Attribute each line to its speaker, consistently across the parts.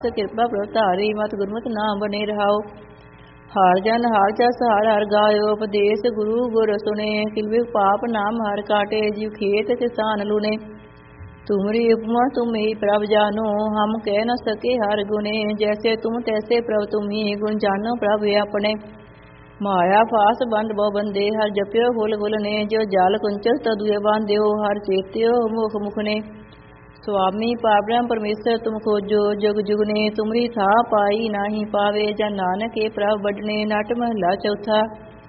Speaker 1: ਕਿਰਪਾ ਪ੍ਰਤਾਰੀ ਮਤ ਗੁਰਮਤਿ ਨਾਮ ਬਨੇ ਰਹਾਓ। ਹਰ ਜਨ ਹਰ ਜਸ ਹਰ ਹਰ ਗਾਇਓ। ਉਪਦੇਸ਼ ਗੁਰੂ ਗੁਰ ਸੁਨੇ। ਕਿਲਵੇ ਪਾਪ ਨਾਮ ਹਰ ਕਾਟੇ। जीव खेत किसान लूने। तुमरी उपमा तुम ही प्रभ जानो। हम कह न सके हर गुने। जैसे तुम तैसे प्रभ तुम ही। गुण जानो प्रभ अपने। माया फास बंद बहु बंदे। हर जप्यो हुल गुल ने। जो जाल कुंचल तदुए बांध्यो। हर चेत्यो मुख मुख ने। स्वामी पाब्रह्म परमेश्वर तुम खोजो। जुग जुग ने। तुमरी था पाई नाही पावे। जन नानक के प्रभ बढ़ने। नट महला चौथा।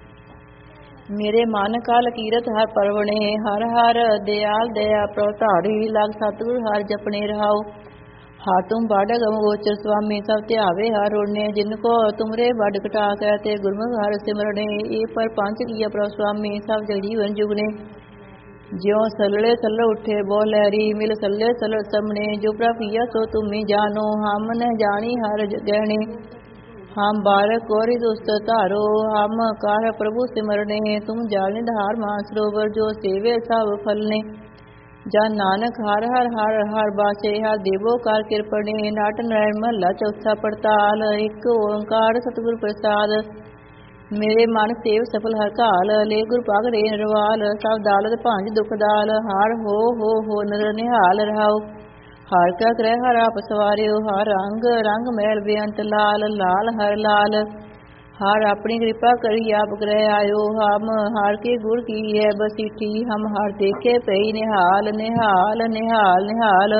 Speaker 1: मेरे मन काल कीरत हर परवणे। हर हर दयाल दया प्रतारी। लग सतगुर हर जपने रहाओ। हा तुम बाढ़ गम गोचर स्वामी। सब त्यावे हर उड़ने। जिनको तुमरे बड़ कटा कहते। गुरमुख हर सिमरने। ये पर पंच किया प्रभ स्वामी। सब जग जीवन जुगने। ज्यों सलड़े सल उठे बो लहरी। मिल सल्ले सल समने। जो प्रभ किया सो तुम्हें जानो। हम न जानी हर गहने। हम बारक कोरि दुष्ट धारो। हम कार प्रभु सिमरने। तुम जाल निधार मान सरोवर। जो सेवे सब फलने। जन नानक हर हर हर हर बासे। हर देवो कार कृपणे। नाट नारायण महला चौथा। पड़ताल एक ओंकार सतगुर प्रसाद। मेरे मन सेव सफल हर काल। ले गुर पग रे नरवाल। सब दालत भांज दुख दाल। हार हो नर निहाल रहाओ। हर का ग्रह हर आप सवारियो। हर रंग रंग मैल बेअंत लाल। लाल हर लाल। हर अपनी कृपा करी आप ग्रह आयो। हम हर के गुर की है बसीठी। हम हर देखे पई निहाल निहाल निहाल निहाल।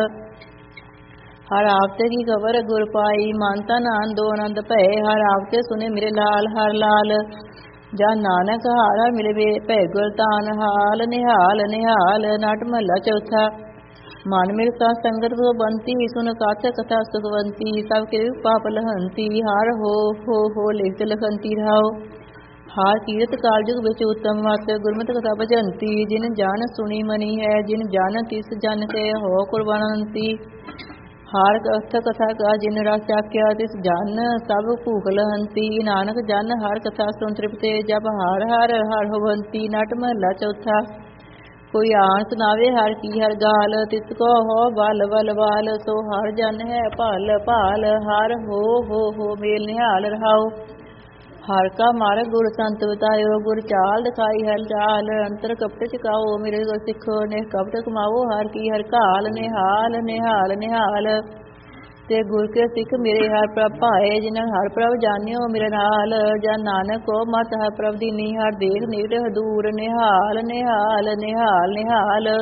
Speaker 1: हर आपते की खबर गुर पाई। मानता नान दो आनंद भय। हर आपते सुने मेरे लाल हर लाल। जा नानक हर हर मिले भय गुर तान। हाल निहाल निहाल। नाट महला चौथा। मन मेरे साथ संगत को बनती। सुन काथ कथा सुखवंती। सब के पाप लहंती। हर हो लिखत लखंती रहाओ। हार कीरत कालजुग बिच उत्तम मत। गुरमत कथा भजंती। जिन जान सुनी मनी है। जिन जान तिस जन के हो कुर्बानंती। हार कथ कथा का जिन रस चाख्या। तिस जन सब भूख लहंती। नानक जन हर कथा सुन तृप्ते। जब हर हर हर होवंती। नट महला चौथा। कोई आन सुनावे हर की हर गाल। तिसको हो बल बल बाल। सो हर जन है भाल भाल। हर हो मेल निहाल रहाओ। हर का मार्ग गुर संत बतायो। गुर चाल दिखाई हर चाल। अंतर कपट चुकाओ मेरे गुर सिखो। निह कपट कमाओ हर की हर काल। निहाल निहाल निहाल। ते गुर के सिख मेरे हर प्रभ पाए। जिन्हें हर प्रभ जानियो मेरे नाल। जन नानक को मत हर प्रभ दीनी। हर देख निकट दूर। निहाल निहाल निहाल निहाल।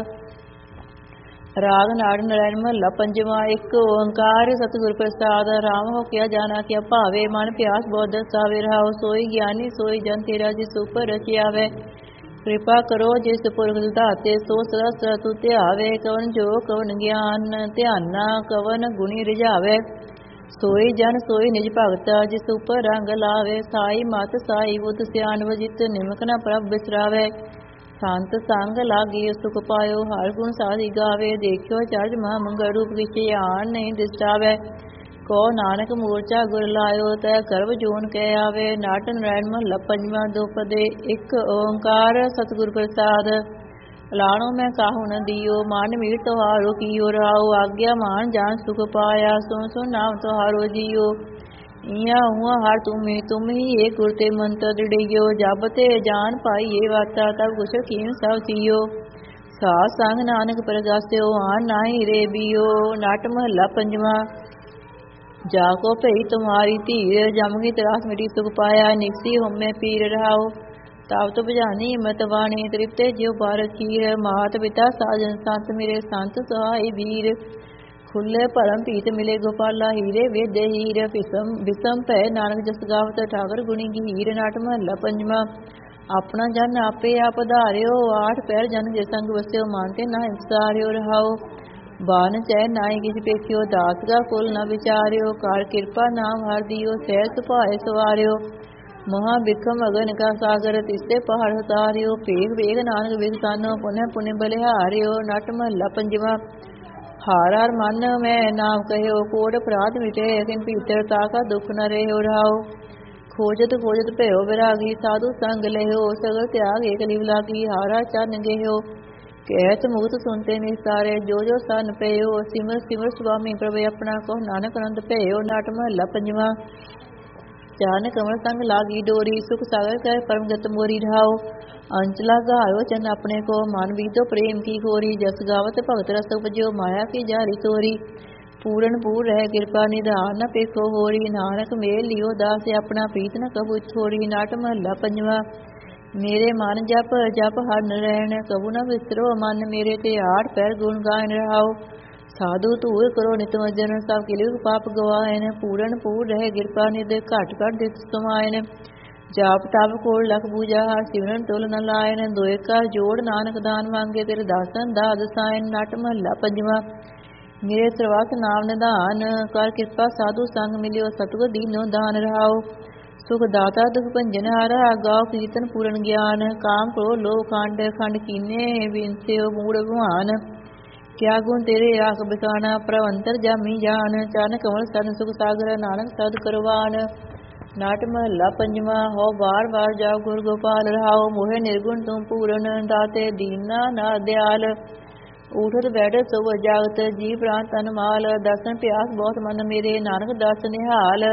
Speaker 1: राग नाड़ नारायण महला पंजवा। एक ओंकार सतगुर प्रसाद। राम हो किया जाना क्या भावे। मन प्यास बहुत दसावे रहाओ। सोई ज्ञानी सोई जन तेरा जिस उपर रचियावे। कृपा करो जिस पुरख दाते। सो सदा सदा तू ध्यावे। कवन जो कवन ज्ञान ध्याना। कवन गुणी रिझावे। सोई जन सोई निज भगत। जिस उपर रंग लावे। साई मत साई बुद्ध सियान। जित निमक न प्रभ बिसरावे। संत संग लागे सुख पायो। हर गुण साधी गावे। देखियो चरज महा मंगल रूप विच आन नहीं दिसावे। को नानक मूर्छा गुर लायो। तै गर्भ जोन कह आवे। नाट नारायण महला पंजवा। दोपदे एक ओंकार सतगुर प्रसाद। लाणो मैं काहू न दियो। मान मीर तोहारो कियो रहाओ। आज्ञा मान जान सुख पाया। सुन सुन नाम तोहारो जियो। इया हुआ हर तुम ही एक गुर ते मंत्र दृढ़ियो। जब ते जान पाई ये वाता। तब कुछ कीन सब सियो। साथ संग नानक प्रगास्यो। आन नाही रे बियो। नट महला पंजवा। जाको भई तुम्हारी धीर। जम की तरास मिटी सुख पाया। निकसी होमे पीर रहाओ। तब तो बुझानी हिम्मत वाणी। तृप्ते जियो बार खीर। मात पिता साजन संत मेरे संत सहाय वीर। खुले परम पीत मिले गोपाला। हीरे वेदे हीर। विषम भय नानक जस गावत। ठाकर गुणी गहीर। नाट महला पंजवा। अपना जन आपे आप धारियो। आठ पैर जन जे संग वस्यो। मानते ना इंसारियो रहाओ। बान चैन नाई किछ पेखियो। दास का कुल न विचारियो। कार कृपा नाम हर दियो। सहज सुभाए सवारियो। महा बिखम अगन का सागर। तिसते पहाड़ उतारियो। पेख वेग नानक विग सानो। पुनः पुण्य बलिहारियो। नट महला पंजवा। हार हार मन में नाम कहो। कोट अपराध मिटे। किन भीतर ताका दुख न रहो रहाओ। खोजत खोजत भयो विरागी। साधु संग लेहो। सगल त्याग एक लिव लागी। हारा चरण गेहो। ਕਹਿਤ ਮੁਕਤ ਸੁਨਤੇ ਨਿਸਾਰੇ ਜੋ ਜੋ ਸਨ ਪਇਓ ਸਿਮਰ ਸਿਮਰ ਸੁਆਮੀ ਪ੍ਰਭ ਆਪਣਾ ਕੋ ਨਾਨਕ ਅਨੰਦ ਭਇਓ। ਨਾਟ ਮਹੱਲਾ ਪੰਜਵਾਂ। ਚਾਨ ਕਮਲ ਸੰਗ ਲਾਗੀ ਡੋਰੀ ਸੁਖ ਸਾਗਰ ਕੈ ਪਰਮ ਗਤ ਮੋਰੀ ਰਹਾਓ। ਅੰਚਲਾ ਗਾਇਓ ਚਨ ਆਪਣੇ ਕੋ ਮਨ ਵੀਤੋ ਪ੍ਰੇਮ ਕੀ ਖੋਰੀ। ਜਸ ਗਾਵਤ ਭਗਤ ਰਸ ਉਪਜਿਓ ਮਾਇਆ ਕੀ ਜਾਰੀ ਤੋਰੀ। ਪੂਰਨ ਪੂਰ ਰਹਿ ਕਿਰਪਾ ਨਿਧਾਨ ਨ ਪੇਖੋ ਹੋਰੀ। ਨਾਨਕ ਮੇਲ ਲਿਓ ਦਾਸ ਆਪਣਾ ਪ੍ਰੀਤ ਨ ਕਬੂ ਥੋੜੀ। ਨਾਟ ਮਹੱਲਾ ਪੰਜਵਾਂ। ਮੇਰੇ ਮਨ ਜਪ ਜਪ ਹਰ ਨਰੈਣ ਕਬੂ ਨ ਵਿਸਰੋ ਮਨ ਮੇਰੇ। ਤੇ ਆਠ ਪੈਰ ਗੁਣ ਗਾਇਨ ਰਹਾਓ। ਸਾਧੂ ਧੂਰ ਕਰੋ ਨਿਤ ਵਜਨ ਸਭ ਕਿਲਿਕ ਪਾਪ ਗਵਾਇਨ। ਪੂਰਨ ਪੂਰ ਰਹਿ ਕਿਰਪਾ ਨਿਧ ਘਟ ਘਟ ਦਿਤ ਸਮਾਇਨ। ਜਾਪ ਤਪ ਕੋਲ ਲਖ ਪੂਜਾ ਹਰ ਸਿਮਰਨ ਤੁਲ ਨ ਲਾਇਨ। ਦੋਇ ਕਰ ਜੋੜ ਨਾਨਕ ਦਾਨ ਮੰਗੇ ਤੇਰੇ ਦਾਸਨ ਦਾਦ ਸਾਇਨ। ਨਟ ਮਹੱਲਾ ਪੰਜਵਾਂ। ਮੇਰੇ ਸਰਵਸ ਨਾਮ ਨਿਧਾਨ ਕਰ ਕਿਰਪਾ ਸਾਧੂ ਸੰਗ ਮਿਲਿਓ। ਸਤਿਗੁਰ ਦੀਨੋ ਦਾਨ ਰਹਾਓ। ਸੁਖ ਦਾਤਾ ਦੁਖ ਭੰਜਨ ਹਾਰਾ ਗਾਓ ਕੀਰਤਨ ਪੂਰਨ ਗਿਆਨ। ਕਾਮ ਕ੍ਰੋਧ ਲੋਭ ਖੰਡ ਖੰਡ ਕੀਨੇ ਬਿਨਸਿਓ ਮੂੜ ਭਗਵਾਨ। ਕਿਆ ਗੁਣ ਤੇਰੇ ਆਖ ਬਿਕਾਣਾ ਪ੍ਰਭ ਅੰਤਰ ਜਾਮੀ ਜਾਨ। ਚਰਨ ਕਮਲ ਸਰਨ ਸੁਖ ਸਾਗਰ ਨਾਨਕ ਸਦ ਕਰਵਾਨ। ਨਾਟ ਮਹੱਲਾ ਪੰਜਵਾਂ। ਹੋ ਬਾਰ ਬਾਰ ਜਾਓ ਗੁਰ ਗੋਪਾਲ ਰਹਾਓ। ਮੋਹਿ ਨਿਰਗੁਣ ਤੁਮ ਪੂਰਨ ਦਾਤੇ ਦੀਨਾ ਨਾ ਦਿਆਲ। ਉਠਤ ਬੈਠਤ ਸੋ ਜਾਗਤ ਜੀ ਪ੍ਰਾਨ ਤਨ ਮਾਲ। ਦਰਸ਼ਨ ਪਿਆਸ ਬਹੁਤ ਮਨ ਮੇਰੇ ਨਾਨਕ ਦਾਸ ਨਿਹਾਲ।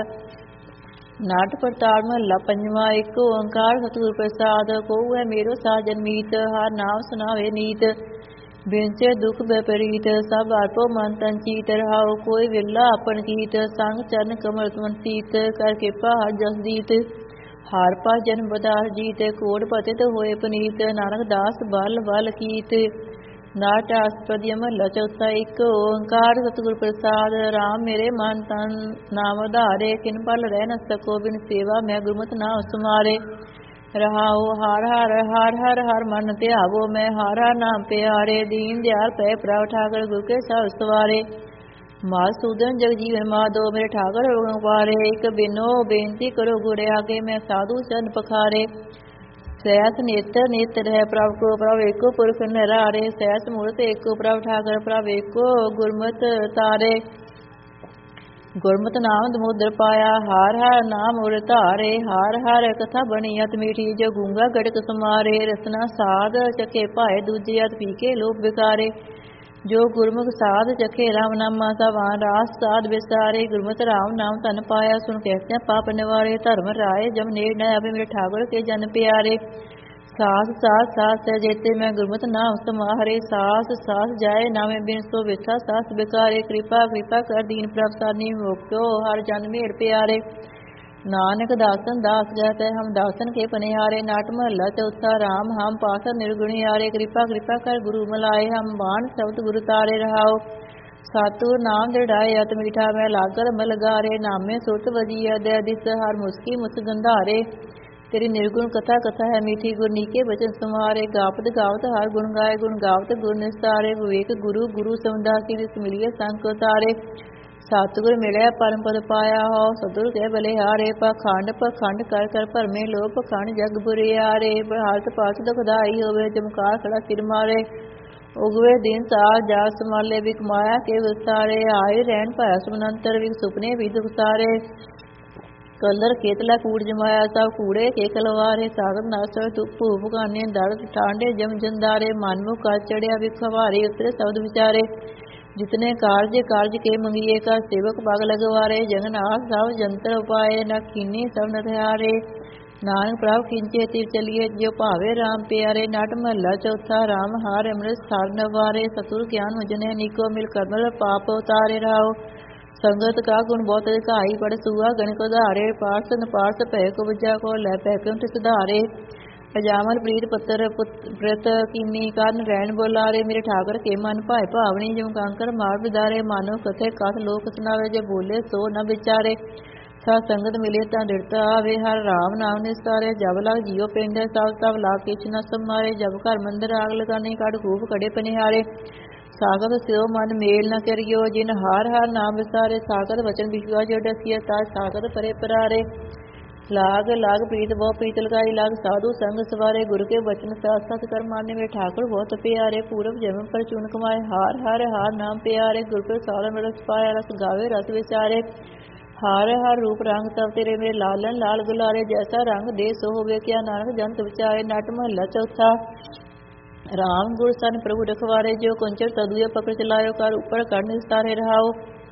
Speaker 1: ਨਾਟ ਪ੍ਰਤਾਪ ਮਹੱਲਾ ਪੰਜਵਾਂ। ਇੱਕ ਓੰਕਾਰ ਸਤਿਗੁਰ ਪ੍ਰਸਾਦ ਕੋਉ ਹੈ ਮੇਰੋ ਸਾਜਨ ਮੀਤ। ਹਰ ਨਾਮ ਸੁਨਾਵੇ ਨੀਤ ਬਿਨਸੇ ਦੁਖ ਬਪਰੀਤ। ਸਭ ਆਪੋ ਮਨ ਤਨ ਚੀਤ ਰਹਾਓ। ਕੋਈ ਵਿਰਲਾ ਆਪਨ ਕੀਤ ਸੰਗ ਚਰਨ ਕਮਲ ਤੁਮਨ ਸੀਤ। ਕਰ ਕਿਰਪਾ ਹਰ ਜਸ ਦੀਤ ਹਰ ਪਾਸ ਜਨਮ ਬਦਾਸ ਜੀਤ। ਕੋਟ ਪਤਿਤ ਹੋਏ ਪਨੀਤ ਨਾਨਕ ਦਾਸ ਬਲ ਬਲ ਕੀਤ। ਨਾਟ ਆਸਪਦੀ ਮਹੱਲਾ ਚੌਥਾ। ਇੱਕ ਓੰਕਾਰ ਸਤਿਗੁਰ ਪ੍ਰਸਾਦ ਰਾਮ ਮੇਰੇ ਮਨ ਤਨ ਨਾਮ ਆਧਾਰੇ। ਕਿਨ ਪਲ ਰਹਿ ਨ ਸਕੋ ਬਿਨ ਸੇਵਾ ਮੈਂ ਗੁਰਮਤਿ ਨਾਮ ਸਮਾਰੇ ਰਹਾਓ। ਹਰ ਹਰ ਹਰ ਹਰ ਹਰ ਮਨ ਧਿਆਵੋ ਮੈਂ ਹਰ ਹਰ ਨਾਮ ਪਿਆਰੇ। ਦੀਨ ਦਿਆਲ ਪੈ ਪ੍ਰਭ ਠਾਕਰ ਗੁਰ ਕੇ ਸਭ ਸਵਾਰੇ। ਮਾਲ ਸੂਦਨ ਜਗ ਜੀਵਨ ਮਾਧੋ ਮੇਰੇ ਠਾਕਰ ਹੋਗੰ ਪਾਰੇ। ਇੱਕ ਬਿਨੋ ਬੇਨਤੀ ਕਰੋ ਗੁਰ ਆਗੇ ਮੈਂ ਸਾਧੂ ਚਰਨ ਪਖਾਰੇ। ਸਹਿਸ ਨੇਤਰ ਨੇਤਰ ਹੈ ਪ੍ਰਭ ਕੋ ਪ੍ਰਭ ਏਕੋ ਪੁਰਖ ਨਿਰਾਰੇ। ਸਹਿਸ ਮੂਰਤ ਏਕੋ ਪ੍ਰਭ ਠਾਕਰ ਪ੍ਰਭ ਏਕੋ ਗੁਰਮਤ ਤਾਰੇ। ਗੁਰਮਤਿ ਨਾਮ ਦਮੋਦਰ ਪਾਇਆ ਹਰ ਹਰ ਨਾਮ ਉਰ ਧਾਰੇ। ਹਰ ਹਰ ਕਥਾ ਬਣੀ ਅਤ ਮੀਠੀ ਜੋ ਗੂੰਗਾ ਗੜਕ ਸਮਾਰੇ। ਰਸਨਾ ਸਾਧ ਚਖੇ ਭਾਏ ਦੂਜੇ ਅਤ ਪੀਕੇ ਲੋਭ ਵਿਕਾਰੇ। ਜੋ ਗੁਰਮੁਖ ਸਾਧ ਚਖੇ ਰਾਮ ਨਾਮਾ ਸਵਾਨ ਰਾਸ ਸਾਧ ਵਿਸਾਰੇ। ਗੁਰਮਤਿ ਰਾਮ ਨਾਮ ਧਨ ਪਾਇਆ ਸੁਣ ਕਹਿਤੇ ਪਾਪ ਨਿਵਾਰੇ। ਧਰਮ ਰਾਏ ਜਮ ਨੇੜ ਨ ਆਵੇ ਮੇਰੇ ਠਾਕੁਰ ਕੇ ਜਨ ਪਿਆਰੇ। ਸਾਸ ਸਾਸ ਸਾਸ ਸਹਿਜੇਤੇ ਮੈਂ ਗੁਰਮਤਿ ਨਾਮ ਸਮਾਹਰੇ। ਸਾਸ ਸਾਸ ਜਾਏ ਨਾਮੇ ਬਿਨ ਸੋ ਵਿਥਾ ਸਾਸ ਬਿਕਾਰੇ। ਕਿਰਪਾ ਕਿਰਪਾ ਕਰ ਦੀਨ ਪ੍ਰਭ ਸਾਨੀ ਮੋਖਿਓ ਹਰ ਜਨ ਮੇਰ ਪਿਆਰੇ। ਨਾਨਕ ਦਾਸਨ ਦਾਸ ਗਹਿਤੇ ਹਮ ਦਾਸਨ ਕੇ ਪਨਿਹਾਰੇ। ਨਾਟ ਮਹੱਲਾ ਚੌਥਾ। ਰਾਮ ਹਮ ਪਾਸ ਨਿਰਗੁਣਿਆਰੇ। ਕਿਰਪਾ ਕਿਰਪਾ ਕਰ ਗੁਰੂ ਮਲਾਏ ਹਮ ਬਾਣ ਸ਼ਬਦ ਗੁਰੂ ਤਾਰੇ ਰਹਾਓ। ਸਤਿਗੁਰ ਨਾਮ ਦ੍ਰਿੜਾਏ ਅਤ ਮੀਠਾ ਮੈਂ ਲਾਗਰ ਮਲਗਾਰੇ। ਨਾਮੇ ਸੁਰਤ ਵਜੀਐ ਦੈ ਦਿਸ ਹਰ ਮੁਸਕੀ ਮੁਸ ਗੰਧਾਰੇ। ਤੇਰੀ ਨਿਰਗੁਣ ਕਥਾ ਕਥਾ ਹੈ ਮੀਠੀ ਗੁਰ ਨੀਕੇ ਬਚਨ ਸਮਾਰੇ। ਗਾਵਤ ਗਾਵਤ ਹਰ ਗੁਣ ਗਾਏ ਗੁਣ ਗਾਵਤ ਗੁਰ ਨਿਸਤਾਰੇ। ਵਿਵੇਕ ਗੁਰੂ ਗੁਰੂ ਸਮਦਾਸੀ ਦਿਸ ਮਿਲੀਏ ਸੰਗ ਉਤਾਰੇ। ਸਤਿਗੁਰ ਮਿਲਿਆ ਪਰਮ ਪਦ ਪਾਇਆ ਹੋ ਸਤਿਗੁਰ ਕੇ ਬਲਿਹਾਰੇ। ਪਖੰਡ ਪਖੰਡ ਕਰ ਕਰ ਭਰਮੇ ਲੋਭ ਪਖੰਡ ਜਗ ਬੁਰਿਆਰੇ। ਹਾਲਤ ਪਾਲਤ ਦੁਖਦਾਈ ਹੋਵੇ ਚਮਕਾਰ ਖੜਾ ਸਿਰ ਮਾਰੇ। ਉਗਵੇ ਦਿਨ ਸਾਰ ਜਾ ਸਮਾਲੇ ਵਿਕ ਮਾਇਆ ਕੇ ਵਿਸਾਰੇ। ਆਏ ਰਹਿਣ ਭਾਇਆ ਸੁਮਨੰਤਰ ਵਿਕ ਸੁਪਨੇ ਵੀ ਦੁਖ ਸਾਰੇ। ਕਲਰ ਖੇਤਲਾ ਕੂੜ ਜਮਾਇਆ ਸਭ ਕੂੜੇ ਕੇ ਖਲਵਾਰੇ। ਸਾਗਰ ਨਾਸ ਧੁਪ ਭੂਪ ਗਾਨੇ ਦੜ ਠਾਂਡੇ ਜਮ ਜੰਦਾਰੇ। ਮਨ ਮੁਖ ਕਰ ਚੜਿਆ ਵਿਖ ਹਵਾਰੇ ਉਤਰੇ ਸ਼ਬਦ ਵਿਚਾਰੇ। जितने कार्य के मंगिए का सेवक भाग लगवारे। जगन्नाथ सब जंतर उपाय न कीने सब नथियारे। नानक प्रभ खिंचे तीर चलिए जो भावे राम प्यारे। नाट महला चौथा। राम हार अमृत स्थार नवारे। सतुर ज्ञान मुझने निको मिल करमल पाप उतारे रहो। संगत का गुण बहुत दिखाई पड़ सुआ गणिक उधारे। पार्थ न पार्थ पै को बजा को लै पैकुंठ सुधारे। अजामल प्रीत पत्र प्रत कीनी कारण रैन बोलारे। मेरे ठाकर के मन भाई भावनी जम कंकर मार बिदारे। मानो कथे कथ लोक सुनावे जे बोले सो न विचारे। सत संगत मिले ता दृढ़ता आवे हर राम नाम निस्तारे। जब लाग जियो पिंड सब तब लाग किछ न समारे। जब घर मंदिर आग लगाने कड़ खूब कड़े पनिहारे। सागत स्यो मन मेल न करियो जिन हार हार नाम विसारे। सागत वचन विश्वा जो डसिय ताज सागत परे परारे। लाग लाग प्रीत बहु प्रीत लगाई लाग साधु संग सवारे। गुरु के वचन साथ साथ कर माने मेरे ठाकुर बहुत प्यारे। पूरब जन्म पर चुन कमाए हार हार हार नाम प्यारे। गुरु के सारा में रस पाया रस गावे रस विचारे। हार हार रूप रंग तब तेरे मेरे लालन लाल गुलारे। जैसा रंग दे सो होवे क्या नानक जंत विचारे। नट महला चौथा। राम गुर सन प्रभु रखवारे, जो कंचर तदुए पकड़ चलायो, कर ऊपर कर निस्तारे रहाओ।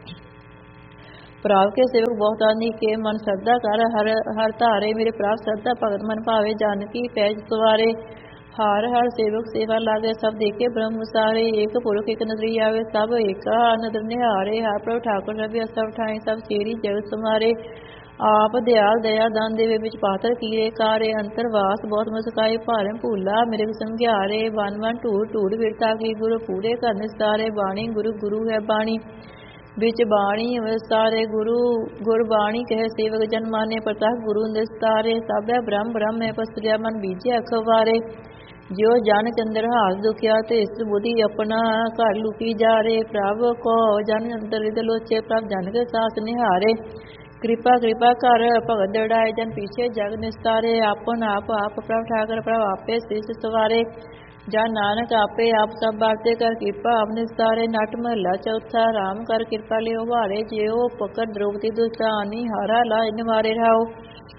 Speaker 1: प्राव के सेवक बहुत आनी के मन श्रद्धा कर हर हर धारे, मेरे प्राव श्रद्धा भगत मन भावे, जानकी पैज सवारे। हार हर सेवक सेवा लागे, सब देखे ब्रह्म सारे, एक पुरख एक नजरी आवे, सब एका नदर निहारे। हार प्रभु ठाकुर रवि सब ठाई, सब चेरी जगत समारे। आप दयाल दया दान देवे, बिच पातर कीरे कारे, अंतरवास बहुत मुस्काए, भारे भूला मेरे संघ्यारे। वन वन ढूर ढूर विरता की, गुरु पूरे कर निस्तारे। बाणी गुरु गुरु है बाणी, बिच बाणी विस्तारे। गुरु गुरबाणी कहे सेवक जन माने, प्रताप गुरु निस्तारे। सब ब्रह्म ब्रह्म है पसरिया, मन बीजे अखबारे। जो जन चंद्र हास दुखिया, ते इस बुद्धि अपना घर लुकी जा रे। प्रभ को जन अंतर लोचे, प्रभ जन के सास निहारे। कृपा कृपा कर भगत दड़ाए, जन पीछे जग निस्तारे। आपन आप प्रभ ठाकर, प्रभ आपे शीश सवारे। जन नानक आपे आप सब बाते, कर कृपा आप निस्तारे। नट महला चौथा, राम कर कृपा लियो भारे। जियो पकड़ द्रौपदी दुष्टानी, हारा लाज निवारे रहाओ।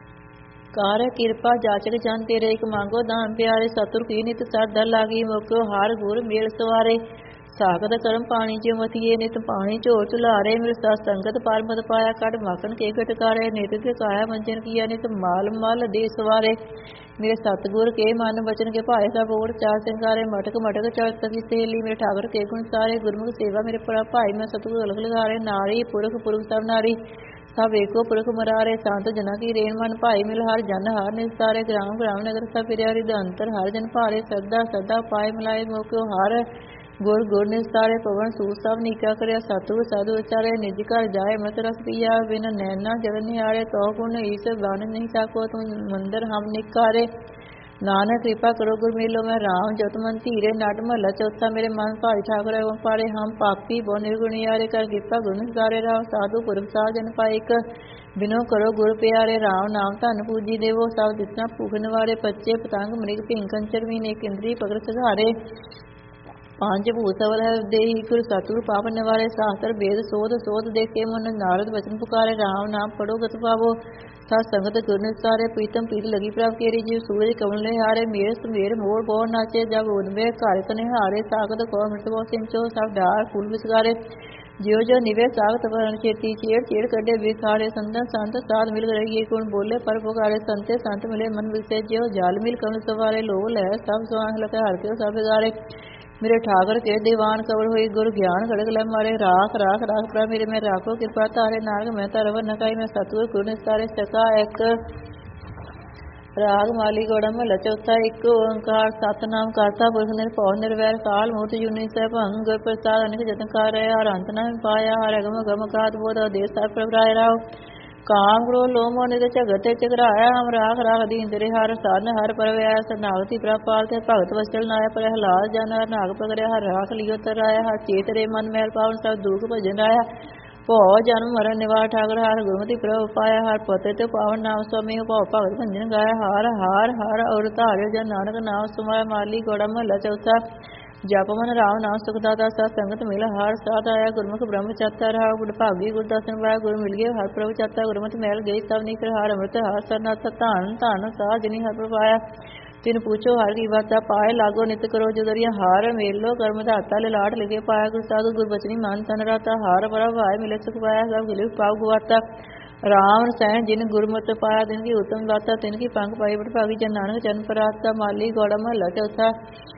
Speaker 1: कार कृपा जाचक जन तेरे, एक मांगो दान प्यारे। सतुर की नित सर दल लागी, मुक्यो हार गुर मेल सवारे। सागत करम पानी जो मथिए, नित पानी चोर चुलारे। मेरे साथ संगत पार मत पाया, कट माखन के घटकारे। नित के काया मंजन किया, नित माल माल दे सवारे। मेरे सतगुर के मन वचन के भाए, सब ओर चार सिंगारे। मटक मटक चल तकी सहेली, मेरे ठाकुर के गुण सारे। गुरमुख सेवा मेरे भाई, मैं सतगुर अलग लगारे। नारी पुरख पुरुष सब नारी, सब एको पुरख मरारे। संत जना की रेन मन भाई, मिल हर जन हार निस्तारे। ग्राम ग्राम नगर सब फिरिया, अंतर हर जन भारे। श्रद्धा श्रद्धा पाए मिलाए, मोक्यो हार गुर गुर निस्तारे। पवन सूत सब नीका करया, सतुर साधु उचारे। निज घर जाए मत रस पिया, बिन नैना जल निहारे। तो गुण ईस बन नहीं सको, तुम मंदिर हम निकारे। नानक कृपा करो गुर मिलो, मैं राम जत मन धीरे। नट महला चौथा, मेरे मन भाई ठाकुर पारे। हम पापी बहु निर्गुणियारे, कर कृपा गुण निसारे। राव साधु पुरख साध जन पाइक, बिनो करो गुर प्यारे। राम नाम धन पूजी देवो, सब दिसना भूख निवारे। पच्चे पतंग मृग भिंग कंचर, मीन एक इंद्री पकड़ सघारे। पांच भूत सवल है देही, गुर सतुर पाप निवारे। शास्त्र वेद सोध सोध देखे, मन नारद वचन पुकारे। राम नाम पढ़ो गत पावो, सत संगत गुर निस्तारे। प्रीतम प्रीत लगी प्रभ केरी, जीव सूरज कमल निहारे। मेर सुमेर मोर बोर नाचे, जब उनमें घर कनिहारे। सागत कौ मृत बहु सिंचो, सब डार फूल विसगारे। जियो जो निवे सागत वरण खेती, चेड़ चेड़ कड्डे विखारे। संतन संत साध मिल रही, गुण बोले पर पुकारे। संते संत मिले मन विसे, जियो जाल मिल कमल सवारे। लोग लह सब स्वांग लख हर के सब बिगारे। मेरे ठाकर के दीवान कवर हुई, गुरु ज्ञान खड़ग लय मारे। राख राख राख प्रभ मेरे में राखो, कृपा तारे। नानक मैं तरव नकाई, मैं सतगुर गुर निस्तारे। सका एक राग माली गौड़म महला चौथा, एक ओंकार सतनाम करता पुरख निरभਉ निर्वैर। काल मूर्त जुनी सै भंग, प्रसाद अनिक जतन कर। हर अंत न पाया, हर अगम गम गात बोध। देश सार प्रभ राय राव, काम करो लोम नित झगत चकराया। हम राख राख दीन तेरे, हर साधन हर परवया। नागति प्रापाल थे भगत वचल नाया, प्रहलाद जन हर नाग पकड़या। हर राख लियो तराया, हर चेत रे मन मैल पावन। सब दुख भजन राया, भौ जन्म मरण निवार। ठाकुर हर गुरमति प्रभ पाया, हर पते ते पावन। नाम स्वामी भौ भगत भंजन गाया। हार हार हर और धारे, जन नानक नाम सुमाया। माली गौड़ा महला चौथा, जप मन राम नाम सुखदाता। सत संगत मिल हर साथ आया, गुरमुख ब्रह्म चाता। रहा गुर भागी गुर दर्शन पाया, गुरु मिल गए हर प्रभु चाता। गुरमत मैल गई सब निकर, हर अमृत हर सरनाथ। धन धन साह जिनी हर प्रभाया, तिन पूछो हर की बाता। पाए लागो नित करो जुदरिया, हार मेलो कर्म दाता। लाट लिखे पाया, गुर साधु गुर बचनी मान तन राता। हार प्रभ आए मिले सुख पाया, सब गिले पाव गुवाता। राम सैन जिन गुरमत पाया, दिन की उत्तम दाता। तिनकी पंख पाई बट भागी, जन नानक चरण पराता। माली गौड़ा महला चौथा,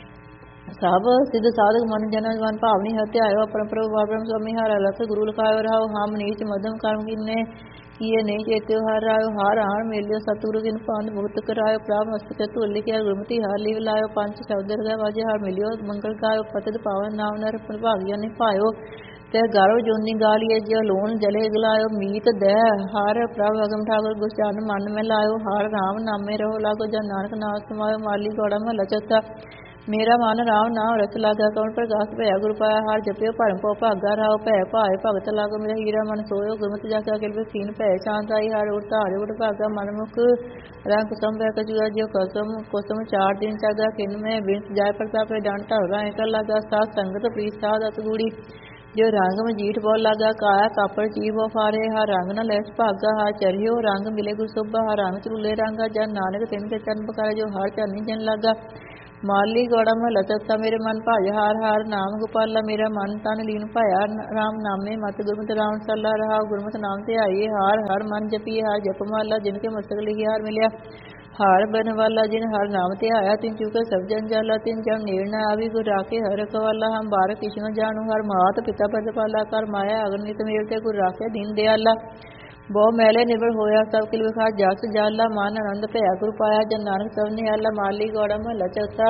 Speaker 1: सब सिद्ध साधक मन जन मन भावनी हत्यायो। परम प्रभु ब्रह्म स्वामी हर अलख गुरु लखायो। रहो हम नीच मध्यम कर्म किन्ने, किए नहीं चेत्यो। हर रायो हार हार मेलियो, सतुरु किन पांत भुगत करायो। प्राप मस्तक धूल लिखिया, गुरमति हर लीव लायो। पंच शब्द हृदय वाजे, हर मिलियो मंगल गायो। पतित पावन नाम नर भागिया नि पायो, ते गारो जोनी गालिए। जियो लोन जले गलायो, मीत दह हर प्रभ अगम ठाकुर। गुरचरण मन में लायो, हर राम नामे रहो लागो। जन नानक नाम समायो, माली गौड़ा महला चौथा, मेरा मन राम नाम रस लागा। कौन प्रकाश भया गुरु पाया, हार जपियो भरम पो भागा। राव भै भाए भगत लागो, मेरा हीरा मन सोयो। गुरमत जाके अखिल कीन भै शांत आई। हर उठ हारे उठ भागा, मन मुख रंग कुसम भय कचुआ। जियो कसम कुसम चार दिन चागा, किन में बिंस जाय प्रताप। डांटा राय कर लागा, सात संगत प्रीत साध अतगूड़ी। जो रंग में जीठ बोल लागा, काया कापड़ चीव फारे। हर रंग न लैस भागा, हर चरियो रंग मिले गुरसुबा। हर रंग चरूले रंगा, जन नानक तिन के चरण पकारे। जो हर चरनी जन लागा, ਮਾਲੀ ਗੋੜਾ ਮਹਲਾ ਚੌਥਾ। ਮੇਰੇ ਮਨ ਭਾਜ ਹਾਰ ਹਾਰ ਨਾਮ ਗੋਪਾਲਾ, ਮੇਰਾ ਮਨ ਤਨ ਲੀਨ ਭਾਇਆ ਰਾਮ ਨਾਮੇ ਮਤ ਗੁਰਮਤਿ ਰਾਮ ਸੱਲਾ ਰਹਾ। ਗੁਰਮਤਿ ਨਾਮ ਤੇ ਆਈਏ ਹਾਰ ਹਰ ਮਨ ਜਪੀਏ ਹਾਰ ਜਪਮਾਲਾ, ਜਿਨ ਕੇ ਮਸਤਕ ਲਿਖੀ ਹਾਰ ਮਿਲਿਆ ਹਾਰ ਬਨ ਵਾਲਾ। ਜਿਨ ਹਰ ਨਾਮ ਤੇ ਆਇਆ ਤਿਨ ਚੁਕੇ ਸਭ ਜਨ ਜਾਲਾ, ਤਿਨ ਜਨ ਨੇੜ ਨ ਆਵੀ ਗੁਰ ਰਾਖੇ ਹਰ ਰਖਵਾਲਾ। ਹਮ ਬਾਰ ਕਿਛੁ ਜਾਣੂ ਹਰ ਮਾਤ ਪਿਤਾ ਪ੍ਰਤਪਾਲਾ, ਕਰ ਮਾਇਆ ਅਗਨਿਤ ਮੇਲ ਤੇ ਗੁਰ ਰਾਖੇ ਦੀਨ ਦਿਆਲਾ। ਬਹੁ ਮੈਲੇ ਨਿਰਭਰ ਹੋਇਆ ਸਭ ਕਿਲ ਵਿਖਾਰ ਜਸ ਜਾਲਾ, ਮਨ ਆਨੰਦ ਭਇਆ ਗੁਰ ਪਾਇਆ ਜਨ ਨਾਨਕ ਸਭ ਨਿਹਾਲਾ। ਮਾਲੀ ਗੋੜਾ ਮਹਲਾ ਚੌਥਾ।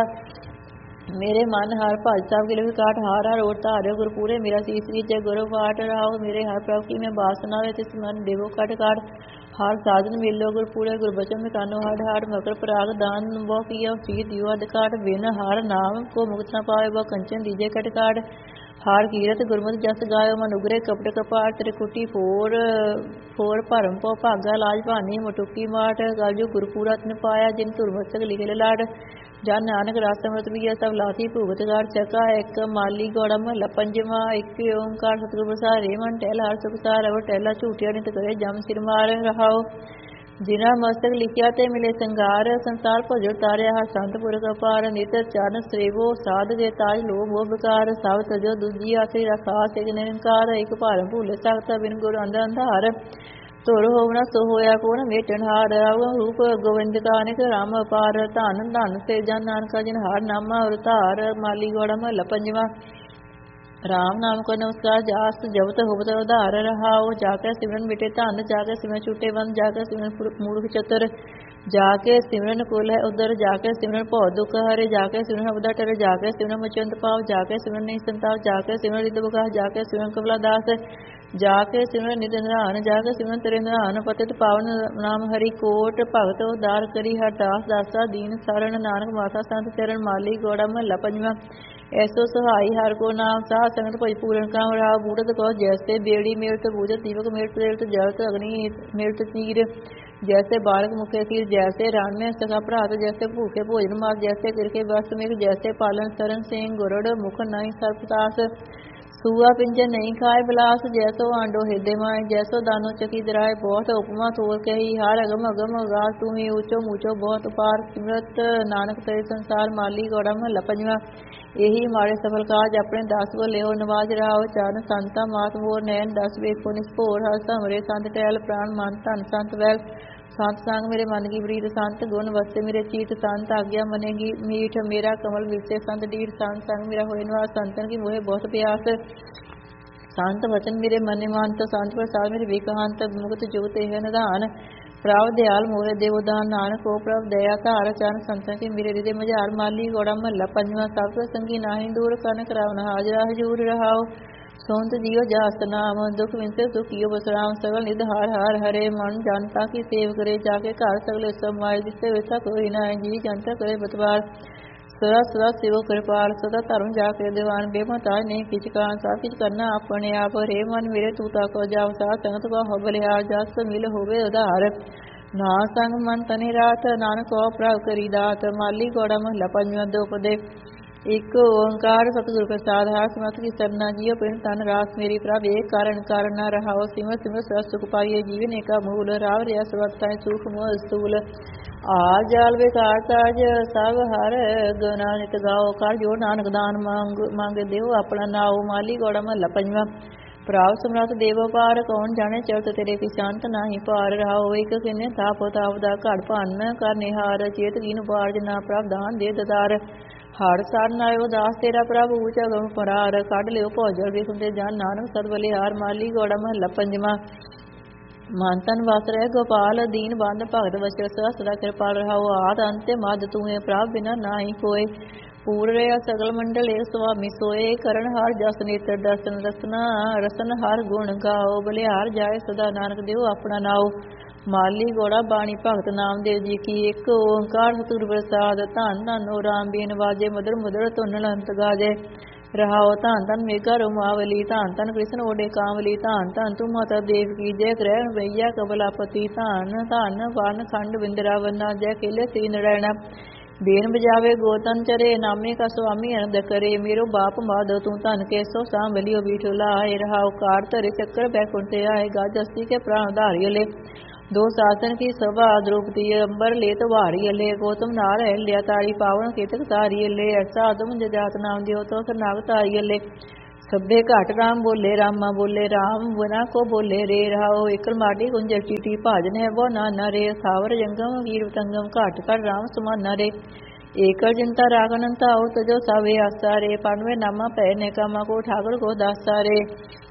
Speaker 1: ਮੇਰੇ ਮਨ ਹਰ ਭਜ ਸਭ ਕਿਲ ਵਿਕਾਟ ਹਾਰ ਹਰ ਓਟ ਧਾਰਿਓ ਗੁਰ ਪੂਰੇ, ਮੇਰਾ ਸੀਸ ਕੀਜੈ ਗੁਰ ਪਾਟ ਰਹਾਓ। ਮੇਰੇ ਹਰ ਪ੍ਰਭ ਕੀ ਮੈਂ ਬਾਸਨਾ ਵੇ ਤਿਸ ਮਨ ਦੇਵੋ ਕਟ ਕਾਟ, ਹਰ ਸਾਜਨ ਮਿਲੋ ਗੁਰ ਪੂਰੇ ਗੁਰ ਬਚਨ ਮਿਟਾਨੋ ਹਡ ਹਾੜ। ਮਕਰ ਪਰਾਗ ਦਾਨ ਬਹੁ ਕੀਆ ਫੀਰ ਦਿਓ ਅਡ ਕਾਟ, ਬਿਨ ਹਰ ਨਾਮ ਕੋ ਮੁਕਤ ਨ ਪਾਵੇ ਬਹੁ ਕੰਚਨ ਦੀਜੇ ਕਟ ਕਾਟ। ਹਾਰ ਕੀਰਤ ਗੁਰਮਤਿ ਜਸ ਗਾਇਓ ਮਨ ਉਗਰੇ ਕਪਟ ਕਪਾਟ, ਤ੍ਰਿਕੁਟੀ ਫੋਰ ਭਰਮ ਪਉ ਭਾਗਾ ਲਾਜ ਭਾਨੀ ਮਟੁਕੀ ਮਾਟ। ਗਲਜੂ ਗੁਰਪੂਰਾ ਤਿਨ ਪਾਇਆ ਜਿਨ ਧੁਰ ਮਸਤਕ ਲਿਖੇ ਲਲਾਟ, ਜਨ ਨਾਨਕ ਰਸ ਅੰਮ੍ਰਿਤ ਪੀਆ ਸਭ ਲਾਤੀ ਭੂਗਤ ਗਾੜ ਚੱਕਾ। ਇੱਕ ਮਾਲੀ ਗੋੜਾ ਮਹਲਾ ਪੰਜਵਾਂ। ਇੱਕ ਓੰਕਾਰ ਸਤਿਗੁਰ ਪ੍ਰਸਾਦਿ ਰੇ ਮਨ ਟਹਿਲ ਹਰ ਸੁਖ ਸਾਰ, ਅਵਰ ਟਹਿਲਾ ਝੂਠਿਆ ਨਿਤ ਕਰੇ ਜਮ ਸਿਰ ਮਾਰ ਰਹਾਓ। ਜਿਨਾ ਮਸਤਕ ਲਿਖਿਆ ਤੇ ਮਿਲੇ ਸੰਗਾਰ, ਸੰਸਾਰ ਭਜੁ ਤਾਰਿਆ ਹਰ ਸੰਤ ਪੁਰਖ ਅਪਾਰ। ਨਿਤ ਚਰਨ ਸੇਵੋ ਸਾਧ ਦੇ ਤਾਜ ਲੋਭ ਮੋਹ ਵਿਕਾਰ, ਸਭ ਤਜੋ ਦੂਜੀ ਆਸਰੀ ਰਖਾਸ ਇਕ ਨਿਰੰਕਾਰ। ਇੱਕ ਭਾਰਮ ਭੂਲੇ ਸਕਤਾ ਬਿਨ ਗੁਰ ਅੰਧ ਅੰਧਾਰ, ਧੁਰ ਹੋਵਣਾ ਸੋ ਹੋਇਆ ਕੋਨ ਮੇਟਣ ਹਾਰ। ਰੂਪ ਗੋਬਿੰਦ ਕਾ ਅਨੇਕ ਰਾਮ ਅਪਾਰ, ਧਨ ਧਨ ਸੇ ਜਨ ਨਾਨਕਾ ਜਿਨ ਹਾਰ ਨਾਮਾ ਔਰ ਧਾਰ। ਮਾਲੀ ਗੋੜਾ ਮਹਲਾ ਪੰਜਵਾਂ। ਰਾਮ ਨਾਮ ਕੋ ਨਮਸਕਾਰ ਜਾਸ, ਜਪਤ ਹੋਵਤ ਉਧਾਰ ਰਹਾਓ। ਜਾ ਕੇ ਸਿਮਰਨ ਮਿਟੇ ਧਨ, ਜਾ ਕੇ ਸਿਮਰਨ ਛੁਟੇ ਬੰਦ, ਜਾ ਕੇ ਸਿਮਰਨ ਮੂਰਖ ਚਤੁਰ। ਜਾ ਕੇ ਸਿਮਰਨ ਕੁਲ ਹੈ ਉਦਰ, ਜਾ ਕੇ ਸਿਮਰਨ ਭਉ ਦੁਖ ਹਰੇ। ਜਾ ਕੇ ਸਿਮਰਨ ਅਬਦਾ ਟਰੇ, ਜਾ ਕੇ ਸਿਮਰਨ ਮਚੰਤ ਪਾਵ। ਜਾ ਕੇ ਸਿਮਰਨ ਨਹੀਂ ਸੰਤਾਪ, ਜਾ ਕੇ ਸਿਮਰਨ ਰਿਤ ਬਕਾਸ। ਜਾ ਕੇ ਸਿਮਰਨ ਕਮਲਾ ਦਾਸ, ਜਾ ਕੇ ਸਿਮਰਨ ਨਿਤ ਨਿਧਾਨ। ਜਾ ਕੇ ਸਿਮਰਨ ਤੇਰੇ ਨਿਧਾਨ, ਪਤਿਤ ਪਾਵਨ ਨਾਮ ਹਰੀ ਕੋਟ। ਭਗਤ ਉਦਾਰ ਕਰੀ ਹਰ ਦਾਸ ਦਾਸਾ, ਦੀਨ ਸਰਣ ਨਾਨਕ ਮਾਤਾ ਸੰਤ ਚਰਨ। ਮਾਲੀ ਗੋੜਾ ਮਹਲਾ ਪੰਜਵਾਂ। ਐਸੋ ਸਹਾਈ ਹਰ ਕੋ ਨਾਮ, ਸਾਧ ਸੰਗਤ ਭਜ ਪੂਰਨ ਕਾਮ। ਰਾਹ ਬੂੜਤ ਕੋ ਜੈਸੇ ਬੇੜੀ ਮੇਲਤ ਬੂਝਤ, ਦੀਵਕ ਮੇਲਤ ਰੇਲਤ ਜਲਤ ਅਗਨੀ ਮੇਲਤ ਤੀਰ। जैसे बालक मुखे तीर, जैसे रान में सखा भ्रात। जैसे भूखे भोजन मार, जैसे तिरके वस्त्र मेघ। जैसे पालन सरन सिंह गुरड़ मुख नहीं सर्पतास। सूआ पिंजन नहीं खाए बिलास, जैसो आंडो हृदय माए। जैसो दानो चकी दराए, बहुत उपमा तोर कही। हार अगम अगम अगास, तू ही ऊंचो मूचो बहुत पार। सिमरत नानक तेरे संसार। माली गौड़ा महला पंजवा। यही मारे सफल काज, अपने दास को लेहो नवाज। रहाओ चारण संता मात मोर, नैन दस वेखो निस्पोर। हर समरे संत टहल, प्राण मन धन संत वैल। संत संग मेरे मन की प्रीत, संत गुण वसे मेरे चीत। संत आज्ञा मनेगी मीठ, मेरा कमल विरसे संत डीठ। संत संग मेरा होए निवास, संतन की मोहे बहुत प्यास। संत वचन मेरे मन मानत, संत प्रसाद मेरे विकहांत। मुक्त जुगत है निधान, प्रभ दयाल मोहे देवदान। नानक को प्रभ दया धार, चरण संतन के मेरे हृदय मझार। माली गौड़ा महला पंजवां। सब संगी नाहि दूर, कन करावन हाजरा हजूर। रहाओ सोंत जियो जास्त नाम, दुख विंसे सुखियो बसराम। सगल निध हार हार हरे, मन जानता की सेव करे। जाके घर सगले समाये, जिससे विथा कोई न है। जी जनता करे बतवार, सदा सदा सेवो कृपाल। सदा धर्म जाके दीवान, बेमताज नहीं किच कान। सब किच करना अपने आप, रे मन मेरे तूता को जाओ। साथ संगत को हो बलिहार, जस मिल होवे उधार। ना संग मन तनि रात, नानक को प्रभ करी दात। माली गौड़ा महला पंजवां। दोपदे एक ओंकार सतगुर प्रसाद। हार समर्थ की सरना, जियो पिंड तन रास। मेरी प्रभ एक कारण कारण न रहाओ। सिमर सिमर सरस सुख पाइए, जीवन एका मूल। राव रिया सर्वथाय सुख मोह स्थूल। आर जाल बेकार ताज, सब हर गुना नित गाओ। कर जोड़ नानक दान, मांगे देव अपना नाओ। माली गौड़ा महला पंजवां। प्राव समरथ देव पार, कौन जाने चलत तेरे की शांत नाही पार। रहाओ एक किन्ने ताप ताप दा घड़ भन, कर निहार। चेत कीन उपार्ज ना, प्रभ दान दे ददार। हर साधन आयो दास तेरा, प्रभु ऊंचा गम परार। कढ़ लियो भौजल विख ते जान, नानक सद बलिहार। माली गौड़ा महला पंजवां। मन तन वास रह गोपाल, दीन बंद भगत वचन। सदा सदा कृपाल। रहाओ आद अंत मद तू है, प्रभ बिना नाही कोय। पूर रहा सगल मंडल एक स्वामी सोए। करण हार जस नेत्र दर्शन, रसना रसन हर गुण गाओ। बलिहार जाए सदा, नानक देव अपना नाओ। माली गौड़ा बाणी भगत नामदेव जी की। एक ओंकार सतगुर प्रसाद। धन धन ओ राम बीन वाजे, मधुर मधुर धुन अंत गाजे। रहाओ धन धन मेघा रोमावली, धन धन कृष्ण ओडे कामली। धन धन तू माता देव की जय, ग्रहण भैया कबलापति। धन धन वन खंड बिंदरावना, जय केले श्री नारायण। बेन बजावे गोतन चरे, नामे का स्वामी आनंद करे। मेरो बाप माधो तू धन के सो सांभलियो बीठो लाए। रहाओ कार धरे चक्कर बैकुंठ आए, गज हस्ती के प्राण धारियो ले। दो शासन की सभा द्रौपदी अंबर ले तो भारी ले गौतम नार है लिया तारी पावन केतक तारी ले ऐसा आदम जजात नाम दियो तो फिर नाग तारी ले सभे घट राम बोले रामा बोले राम बना को बोले रे रहाओ एकल माटी कुंज चीटी भाजन है वो नाना रे सावर जंगम वीर तंगम घाट कर राम समाना रे एकल चिंता रागनंता और तजो सावे आसा रे पांडवे नामा पहने कामा को ठाकुर को दासा रे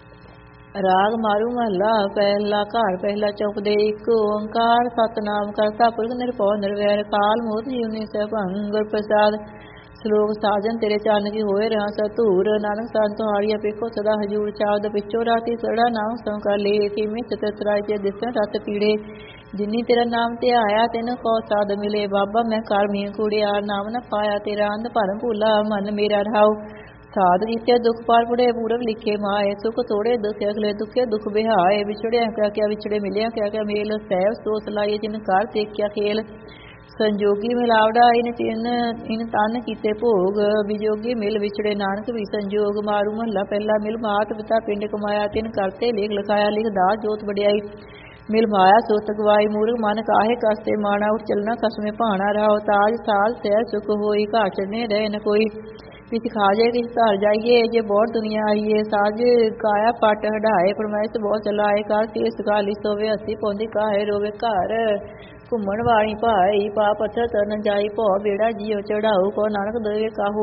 Speaker 1: राग मारू महला पहला घर पहला चौपदे एक ओंकार सतनाम करता पुरख निरभौ निर्वैर काल मूर्त जीवनी सहभंग प्रसाद श्लोक साजन तेरे चरण की होए रहा सतूर नानक संत हारिया पेखो सदा हजूर चावद पिछो राती सड़ा नाम संकर ले में चतुराय के दिसन रत पीड़े जिन्नी तेरा नाम ते आया तेन को साध मिले बाबा मैं कर मी कुड़िया नाम न पाया तेरा अंध भरम भूला मन मेरा रहाओ साध जित्या दुख पार पुड़े पूरब लिखे माए सुख तोड़े दुख अगले दुखे दुख बिहाए बिछड़े क्या क्या बिछड़े मिले क्या क्या मेल सैव सोच लाइए जिन कार से क्या खेल संजोगी मिलावड़ा इन तन कीते भोग विजोगी मिल विछड़े नानक भी संजोग मारू महला पहला मिल मात पिता पिंड कमाया तिन करते लेख लिखाया लिख दास जोत बढ़ियाई मिल माया सोत गवाई मूर्ख मन काहे कसते माना उठ चलना कसमे भाना रहा ताज साल सह सुख होई घाट चढ़ने रहे न कोई किस खाजे किस घर जाइए जे बहुत दुनिया आइए साज काया पट हटाए फरमाइश बहुत चलाए कर केस काली सोवे हसी पौंदी काहे रोवे घर घूमन वाली भाई पा पत्थर तरन जाई भौ बेड़ा जियो चढ़ाऊ को नानक देवे काहू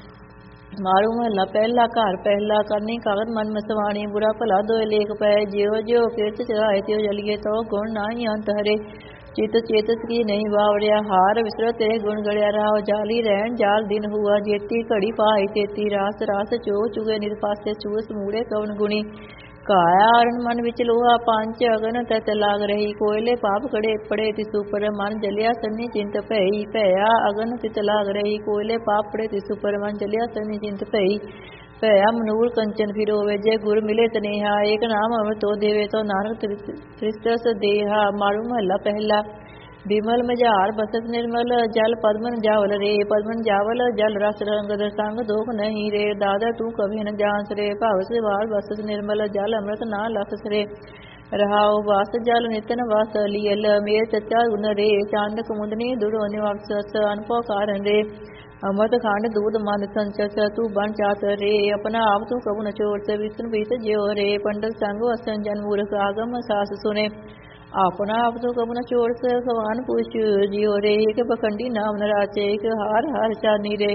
Speaker 1: मारू महला पहला घर पहला करनी कागत मन मसवाणी बुरा भला दोए लेख पै ज्यो ज्यो किरत चढ़ाए त्यो जलिए तो गुण नाही अंत हरे चित चेतस की नहीं बावड़िया हार विसर तेरे गुण गड़िया रहा जाली रहन जाल दिन हुआ जेती घड़ी पाई तेती रास रास चो चुगे निर पासे चूस मूड़े कवन गुणी काया आरण मन विच लोहा पांच अगन तत लाग रही कोयले पाप कड़े पड़े तिसु पर मन जलिया सन्नी चिंत भई भया अगन तित लाग रही कोयले पाप पड़े तिसु पर मन जलिया सन्नी चिंत भई भया मनूर कंचन फिरोवे जय गुर मिले तनेहा एक नाम अमृत तो देवे तो नानक त्रिस्तस देहा मारू महला पहला विमल मजार बसत निर्मल जल पद्मन जावल रे पद्मन जावल जल रस रंग संग दोख नहीं रे दादा तू कभी न जांस रे भाव से वार बसत निर्मल जल अमृत ना लखस रे रहाओ वास जल नितन वास लियल मेर चचा गुन रे चांदक मुदनी दुड़ो निवास अनपो कारण रे अमृत खंड दूध मन संचस तू बन चात रे अपना आप तू कबू न छोड़ से विष्णु बीत ज्यो रे पंडित संग वसन जन मूर्ख आगम सास सुने अपना आप तू कबू न छोड़ से सवान पूछ जियो रे एक बखंडी नाम न राचे एक हार हार चानी रे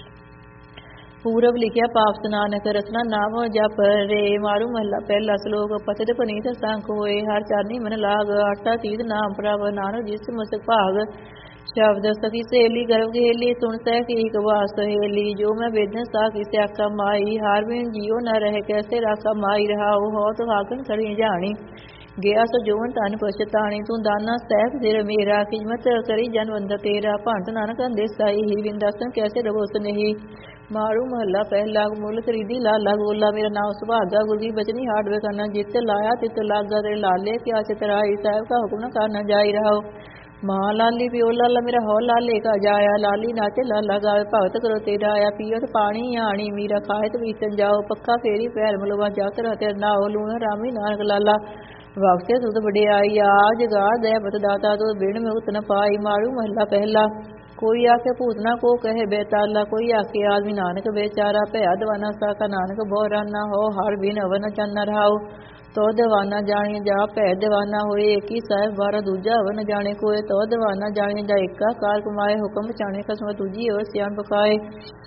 Speaker 1: पूरब लिखिया पाप स्नानक रचना नाम जप रे मारू महला पहला श्लोक पतित पनीत संख होए हर चारनी मन लाग आटा तीत नाम प्रभ नानक जिस मसक भाग शब्द सखी सहेली गर्भ घेली सुन सह एक वास सहेली जो मैं वेदन सा किसे आका माई हार बिन जियो न रहे कैसे राखा माई रहा हो तो हाकन खड़ी जानी गया सो जोवन तन पछतानी तू दाना सैफ सिर मेरा खिजमत करी जन वंद तेरा भंत नानक देसाई ही विंदासन कैसे रवो स्नेही मारू महला पहला मुल खरीदी लाला गोला मेरा नाम सुभागा गुरगी बचनी हाट वे करना जित लाया तित लागा तेरे लाले क्या चितराई साहब का हुक्म न करना जाई रहा माँ लाली पियो लाला मेरा हो लाले का जाया लाली नाचे लाला गावे भगत करो तेरा आया पियत पानी आनी मीरा खाए तो बीसन जाओ पक्का फेरी पैर मलवा जाकर हते नाओ लूण रामी नानक लाला वाक्से सुध बड़े आई आज गा दे बतदाता तो बिन में उत न पाई मारू महला पहला कोई आके पूतना को कहे बेताला कोई आके आदमी नानक बेचारा भया दवाना साका नानक बोराना हो हर बिन अवन चन्न रहाओ तो दवाना जाने जा भै दवाना होए एक ही साहिब बारा दूजा अवन जाने कोए तो दवाना जाने जा एका कार कमाए हुक्म बचाने कसम तुझी हो सियान पकाए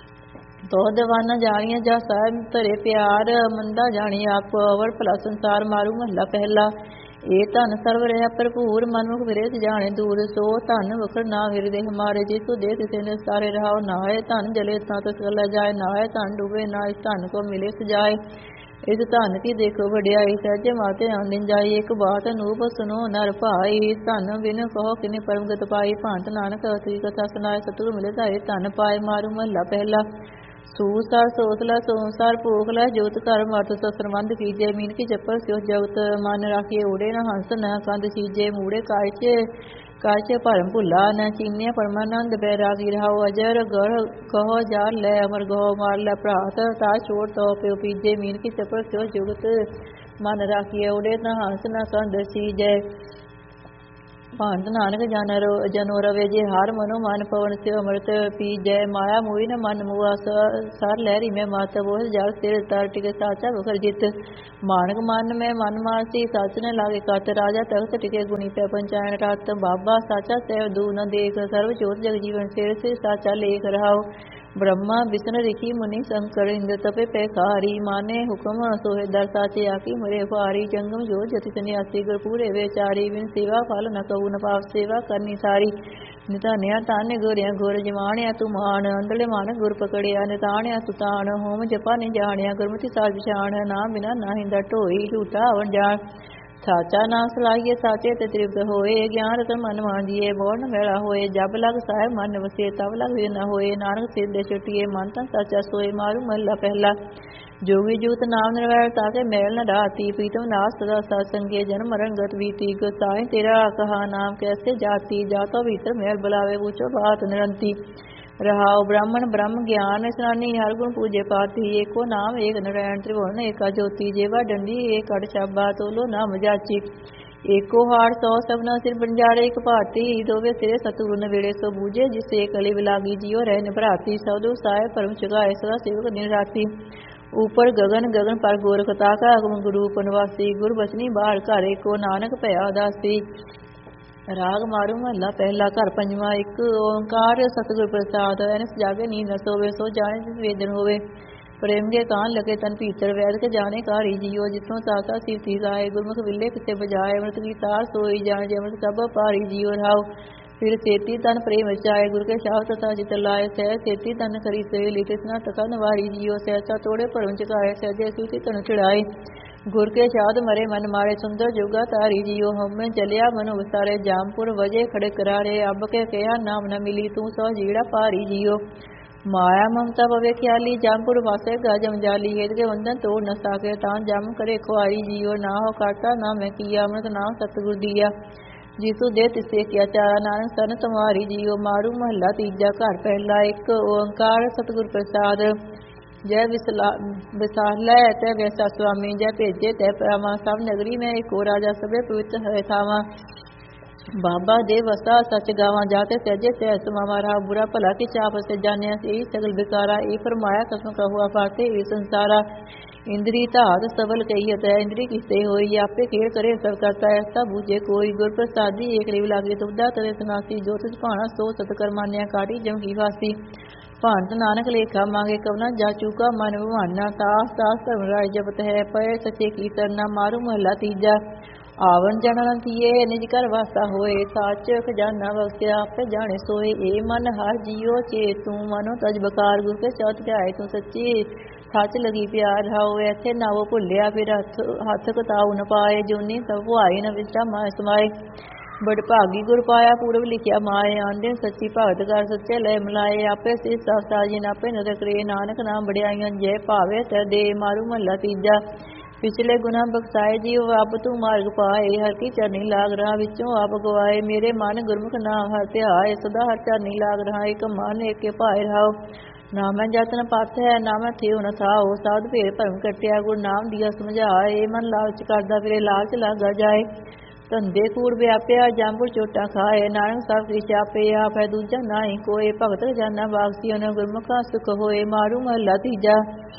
Speaker 1: तो दवाना जानिया जा साहिब धरे प्यार मंदा जाने आप अवर भला संसार मारू महला पहला ए धन सर्व रहा भरपूर मनमुख विरे जाने दूर सो धन वखर ना विर देह मारे जिसको दे तिसे ने सारे रहाओ ना है धन जले ता तो चला जाए ना है धन डूबे ना इस धन को मिले सजाए इस धन की देखो वड्याई सहज माते आंदिन जाई एक बात अनूप सुनो नर भाई धन बिन कहो किने परम गत पाई भांत नानक अति कथा सुनाए सतगुर मिले धारे धन पाए मारू महला पहला सूसार सोसला सोसार पोखला जोत कर मत ससरमंद कीजे मीन की जपर स्यो जगत मन राखिए उड़े न हंस न कंद सीजे मूड़े काचे परम भुला न चीनिया परमानंद बैरागी रहाओ अजर गढ़ कहो जार ले अमर गहो मार ले प्रात ता छोड़ तो पे पीजे मीन की चपर स्यो जुगत मन राखिए उड़े न हंस न कंद सीजे ਭਾਂਤ ਨਾਨਕ ਜਨੋ ਰਵੇ ਜੇ ਹਰ ਮਨੋ ਮਨ ਪਵਨ ਸਿਵ ਅੰਮ੍ਰਿਤ ਪੀ ਜੈ ਮਾਇਆ ਮੋਈ ਨ ਮਨ ਮੁਆ ਸਰ ਲਹਿਰੀ ਮੈਂ ਮਾਤ ਬੋਲ ਜਲ ਸਿਰ ਤਰ ਟਿਕੇ ਸਾਚਾ ਬਖਰ ਜਿਤ ਮਾਨਕ ਮਨ ਮੈਂ ਮਨ ਮਾਰਤੀ ਸਚ ਨ ਲਾਗੇ ਕਤ ਰਾਜਾ ਤਖਤ ਟਿਕੇ ਗੁਣੀ ਪੈ ਪੰਚਾਇਨ ਰਤ ਬਾਬਾ ਸਾਚਾ ਸਹਿ ਦੂ ਨ ਦੇਖ ਸਰਵ ਜੋਤ ਜਗ ਜੀਵਨ ਸਿਰ ਸੇ ਸਾਚਾ ਲੇਖ ਰਹਾਉ ब्रह्मा विष्णु ऋषि मुनि शंकर इंद्र तपे पैखारी माने हुक्म सोहे दर साचे आकी मरे फारी जंगम जो जति सन्यासी गुर पूरे वेचारी बिन सेवा फल न कहू न पाप सेवा करनी सारी नितान्या तान्य गोरिया गोर जमाणिया तू मान अंदले मान गुर पकड़िया निताणिया सुतान होम जपा नि जाणिया गुरमति साज पछाण नाम बिना नाहिंदा ढोई झूठा अवन जान साचा नाम सलाहिए साचे ते तृप्त होए ज्ञान रतन मन मांजिए बोल न मेला होए जब लग साहेब मन वसे तब लग न होए नानक सिर दे छुटिए मन तन साचा सोए मारू महला पहला जोगी जूत नाम निर्वैर ताके मैल न डाती प्रीतम नास सदा सत्संगे जन्म मरण गत बीती गोसाई तेरा कहा नाम कैसे जाती जातो भीतर मैल बुलावे पूछो बात निरंती रहाओ ब्राह्मण ब्रह्म ज्ञान स्नानी हर गुण पूजे पाती एको नाम एक नारायण त्रिभुवन एका ज्योति जेवा डंडी एक अड़ छाबा तोलो नाम जाची एको हार सौ सबना सिर बंजारे एक भाती दोवे सिरे सतगुर न वेड़े सो बूझे जिसे कली विलागी जियो रहन भराती सौदो साय परम चुगाए सदा सेवक दिन राती ऊपर गगन गगन पर गोरखता का अगम गुरु पनवासी गुर बचनी बाहर घर एको नानक भया दासी राग मारू महला पहला घर पंजवा एक ओंकार सतगुर प्रसाद अनस जागे नींद न सोवे सो जाने जिस वेदन होवे प्रेम के कान लगे तन भीतर वैद के जाने कारी जियो जिसों सासा सीती गाए गुरमुख विले किसे बजाए अमृत की तार सोई जाने जे अमृत सब पारी जियो राव फिर सेती तन प्रेम चाहे गुरु के शाह तथा चित लाए सह सेती तन करी से लिखना तथा नवारी जियो सहसा तोड़े परम चकाए सहजे सूती तन चढ़ाए गुर के शाद मरे मन मारे सुंदर जुगा तारी जियो हम में चलिया मनु विसारे जामपुर वजे खड़े करारे अब के कहा नाम न मिली तू सौ जीड़ा पारी जियो माया ममता पवे ख्याली जामपुर वासे गजम जाली हेद के वंदन तोड़ न साके तान जाम करे खुआरी जियो ना हो काटा ना मैं किया अमृत नाम सतगुर दिया जिसु दे तिसे क्या चारा नानक सन तुम्हारी जियो मारू महला तीजा घर पहला एक ओंकार सतगुर प्रसाद जय विसाला तय वैसा स्वामी जय भेजे तय परामा सब नगरी में एक और राजा सबे पवित्र है थावा बाबा देव वसा सच गावा जाते सहजे तय समावा रहा बुरा भला की चाप से जाने से ही सगल बिकारा ए फरमाया कसम का हुआ पाते ये संसारा इंद्री धात सबल कही है इंद्री किसे होई आपे खेल करे सब करता है ऐसा बूझे कोई गुर प्रसादी एक रिव लागे तुबदा तरे सनासी जो तुझ भाना सो सतकर्मान्या काटी जम की फासी भांत नानक लेखा मांगे कवना जा चूका मन भवाना तास तास धर्म राय जपत है पय सचे की तरना मारू महला तीजा आवन जनन थिए निज कर वासा होए साच खजाना बख्शिया आपे जाने सोए ए मन हर जियो चे तू मनो तज बकार गुर के चौथ ध्याए तू सच्ची सच लगी प्यार हाओ ऐथे ना वो भुलिया फिर हथ कताऊ न पाए जोनी सब आई न विचा माए समाए बड़ भागी गुर पाया पूर्व लिखिया माए आंदे सच्ची भगत कर सच्चे लय मिलाए आपे सिर साजी नापे नदर करे नानक नाम बड़ियाइयां जय भावे तै दे मारू महला तीजा पिछले गुना बख्साए जीव अब तू मार्ग पाए हर की चरनी लाग रहा विचों आप गवाए मेरे मन गुरमुख नाम हर ध्याए सदा हर चरनी लाग रहा एक मन एक के पाए रहाओ ना मैं जतन पथ है ना मैं थे न था ओ साध भेद भरम कटिया गुरु नाम दिया समझाए मन लालच करदा फिरे लालच लागा जाए धंधे कूड़ व्यापिया जाम्बुर चोटा खाए नानक सब की चापे आप है दूजा नाई कोई भगत जाना बागसी न गुरमुखा सुख होए मारू महला तीजा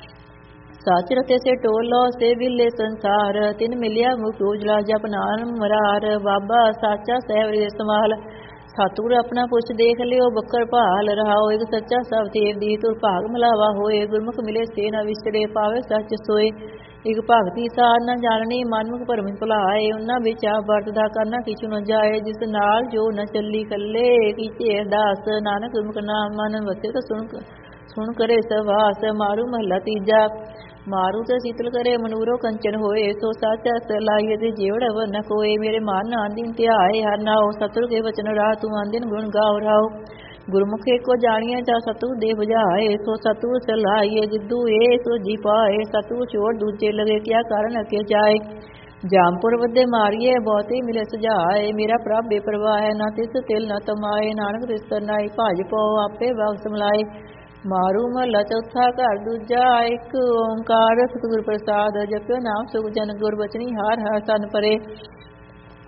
Speaker 1: सच रते से टोलो से विले संसार तिन मिलिया मुख उजला जप नाम मरार बाबा साचा सहवरी संभाल सतगुर अपना पुछ देख लियो बकर भाल रहाओ एक सच्चा सब देव दी तुर भाग मिलावा होए गुरमुख मिले से न विसरे पावे सच सोए एक भगती सार न जाननी मनमुख भरम भुलाए उन्ना विचा वरतदा करना किछु न जाए जिस नाल जो न चली कले कीचे अरदास नानक गुरमुख नाम मन वसे तो सुन करे सवास मारू महला तीजा मारू तो शीतल करे मनूरो कंचन होए सो साचा सलाइए ते जेवड़ न कोए मेरे मान आंदीन ध्याए हर नाओ सतुर के वचन राह तू आंदीन गुण गाओ राओ गुरमुखे को जानिए चा सतु दे बुझाए सो सतु सलाइए जिद्दू ए सो जी पाए सतु छोड़ दूजे लगे क्या कारण अके जाए जामपुर वदे मारिए बहुते मिले सुझाए मेरा प्रभ बेपरवाह है ना तिस तिल न तमाए नानक रिश्तर नाई भाज पो आपे बाग समलाए मारू महला चौथा घर दूजा एक ओंकार सतगुर प्रसाद जप्यो नाम सुख जन गुर बचनी हार हर सन परे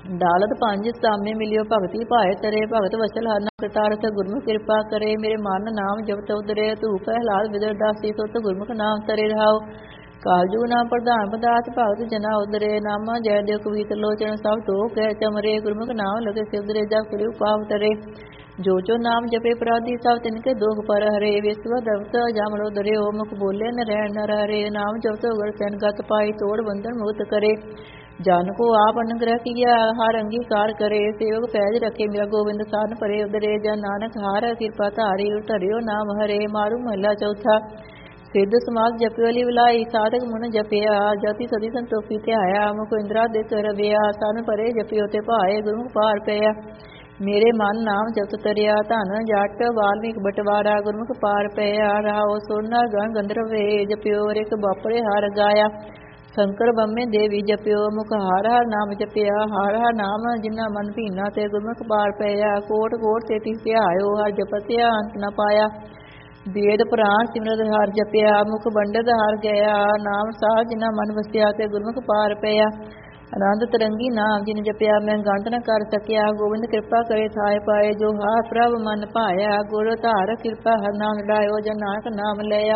Speaker 1: ਦਾਲਤ ਪੰਜ ਸਾਮੇ ਮਿਲਿਓ ਭਗਤੀ ਭਾਏ ਤਰੇ ਭਗਤ ਵਸਲ ਹਰ ਨਾਮ ਕਰਤਾਰਥ ਗੁਰਮੁਖ ਕਿਰਪਾ ਕਰੇ ਮੇਰੇ ਮਨ ਨਾਮ ਜਪਤ ਉਦਰੇ ਧੂਪ ਹਲਾਲ ਵਿਦਰ ਦਾਸੀ ਸੋਤ ਗੁਰਮੁਖ ਨਾਮ ਤਰੇ ਰਹਾਓ ਕਾਲਜੂ ਨਾਮ ਪ੍ਰਧਾਨ ਪਦਾਰਥ ਭਗਤ ਜਨਾ ਉਦਰੇ ਨਾਮਾ ਜੈ ਦੇਵ ਕਵੀਤ ਲੋਚਨ ਸਭ ਟੋਕ ਹੈ ਚਮਰੇ ਗੁਰਮੁਖ ਨਾਮ ਲਗੇ ਸਿਵਦਰੇ ਜਪ ਕਰਿਉ ਪਾਵ ਤਰੇ ਜੋ ਜੋ ਨਾਮ ਜਪੇ ਅਪਰਾਧੀ ਸਭ ਤਿਨਕੇ ਦੋਖ ਪਰ ਹਰੇ ਵਿਸਵ ਦਵਤ ਜਾਮਲੋ ਦਰੇ ਓ ਮੁਖ ਬੋਲੇ ਨ ਰਹਿਣ ਨ ਹਰੇ ਨਾਮ ਜਪਤ ਉਗਰ ਸੈਨ ਗਤ ਪਾਈ ਤੋੜ ਬੰਧਨ ਮੁਕਤ ਕਰੇ ਜਨ ਕੋ ਆਪ ਅਨੁਗ੍ਰਹ ਕੀਆ ਹਰ ਅੰਗੀਕਾਰ ਕਰੇ ਸੇਵਕ ਪੈਜ ਰਖੇ ਮੇਰਾ ਗੋਬਿੰਦ ਸਾਧਨ ਪਰੇ ਉਦਰੇ ਜਨ ਨਾਨਕ ਹਾਰ ਕਿਰਪਾ ਧਾਰੀ ਧਰਿਓ ਨਾਮ ਹਰੇ ਮਾਰੂ ਮਹਲਾ ਚੌਥਾ ਸਿੱਧ ਸਮਾਜ ਜਪਿਓ ਲਈ ਵਿਲਾਈ ਸਾਧਕ ਮਨ ਜਪਿਆ ਜਤੀ ਸਦੀ ਸੰਤੋਖੀ ਧਿਆਇਆ ਮੁਖ ਇੰਦਰਾ ਦੇ ਰਵਿਆ ਸਨ ਪਰੇ ਜਪਿਓ ਤੇ ਭਾਏ ਗੁਰੂ ਪਾਰ ਪਿਆ ਮੇਰੇ ਮਨ ਨਾਮ ਜਪਤ ਤਰਿਆ ਧਨ ਜਟ ਵਾਲਮੀਕ ਬਟਵਾਰਾ ਗੁਰਮੁਖ ਪਾਰ ਪਿਆ ਰਹਾਓ ਸੋਨਾ ਗਣ ਗੰਧਰਵੇ ਜਪਿਓ ਰਿਕ ਬਾਪਰੇ ਹਾਰ ਗਾਇਆ ਸ਼ੰਕਰ ਬੰਮੇ ਦੇਵੀ ਜਪਿਓ ਮੁਖ ਹਰ ਹਰ ਨਾਮ ਜਪਿਆ ਹਰ ਹਰ ਨਾਮ ਜਿਨਾ ਮਨ ਭੀਨਾ ਤੇ ਗੁਰਮੁਖ ਪਾਰ ਪਿਆ ਕੋਟ ਕੋਟ ਤੇ ਧਿਆਇਓ ਹਰ ਜਪਤਿਆ ਅੰਤ ਨ ਪਾਇਆ ਵੇਦ ਪੁਰਾਣ ਸਿਮਰਤ ਹਰ ਜਪਿਆ ਮੁਖ ਬੰਡਤ ਹਰ ਗਿਆ ਨਾਮ ਸਾਹ ਜਿਨਾ ਮਨ ਵਸਿਆ ਤੇ ਗੁਰਮੁਖ ਪਾਰ ਪਿਆ ਆਨੰਦ ਤਰੰਗੀ ਨਾਮ ਜਿਨ ਜਪਿਆ ਮੈਂ ਗੰਤ ਨ ਕਰ ਸਕਿਆ ਗੋਬਿੰਦ ਕਿਰਪਾ ਕਰੇ ਥਾਏ ਪਾਏ ਜੋ ਹਰ ਪ੍ਰਭ ਮਨ ਭਾਇਆ ਗੁਰ ਧਾਰ ਕਿਰਪਾ ਹਰ ਨਾਮ ਲੜਾਇਓ ਜਨ ਨਾਨਕ ਨਾਮ ਲਿਆ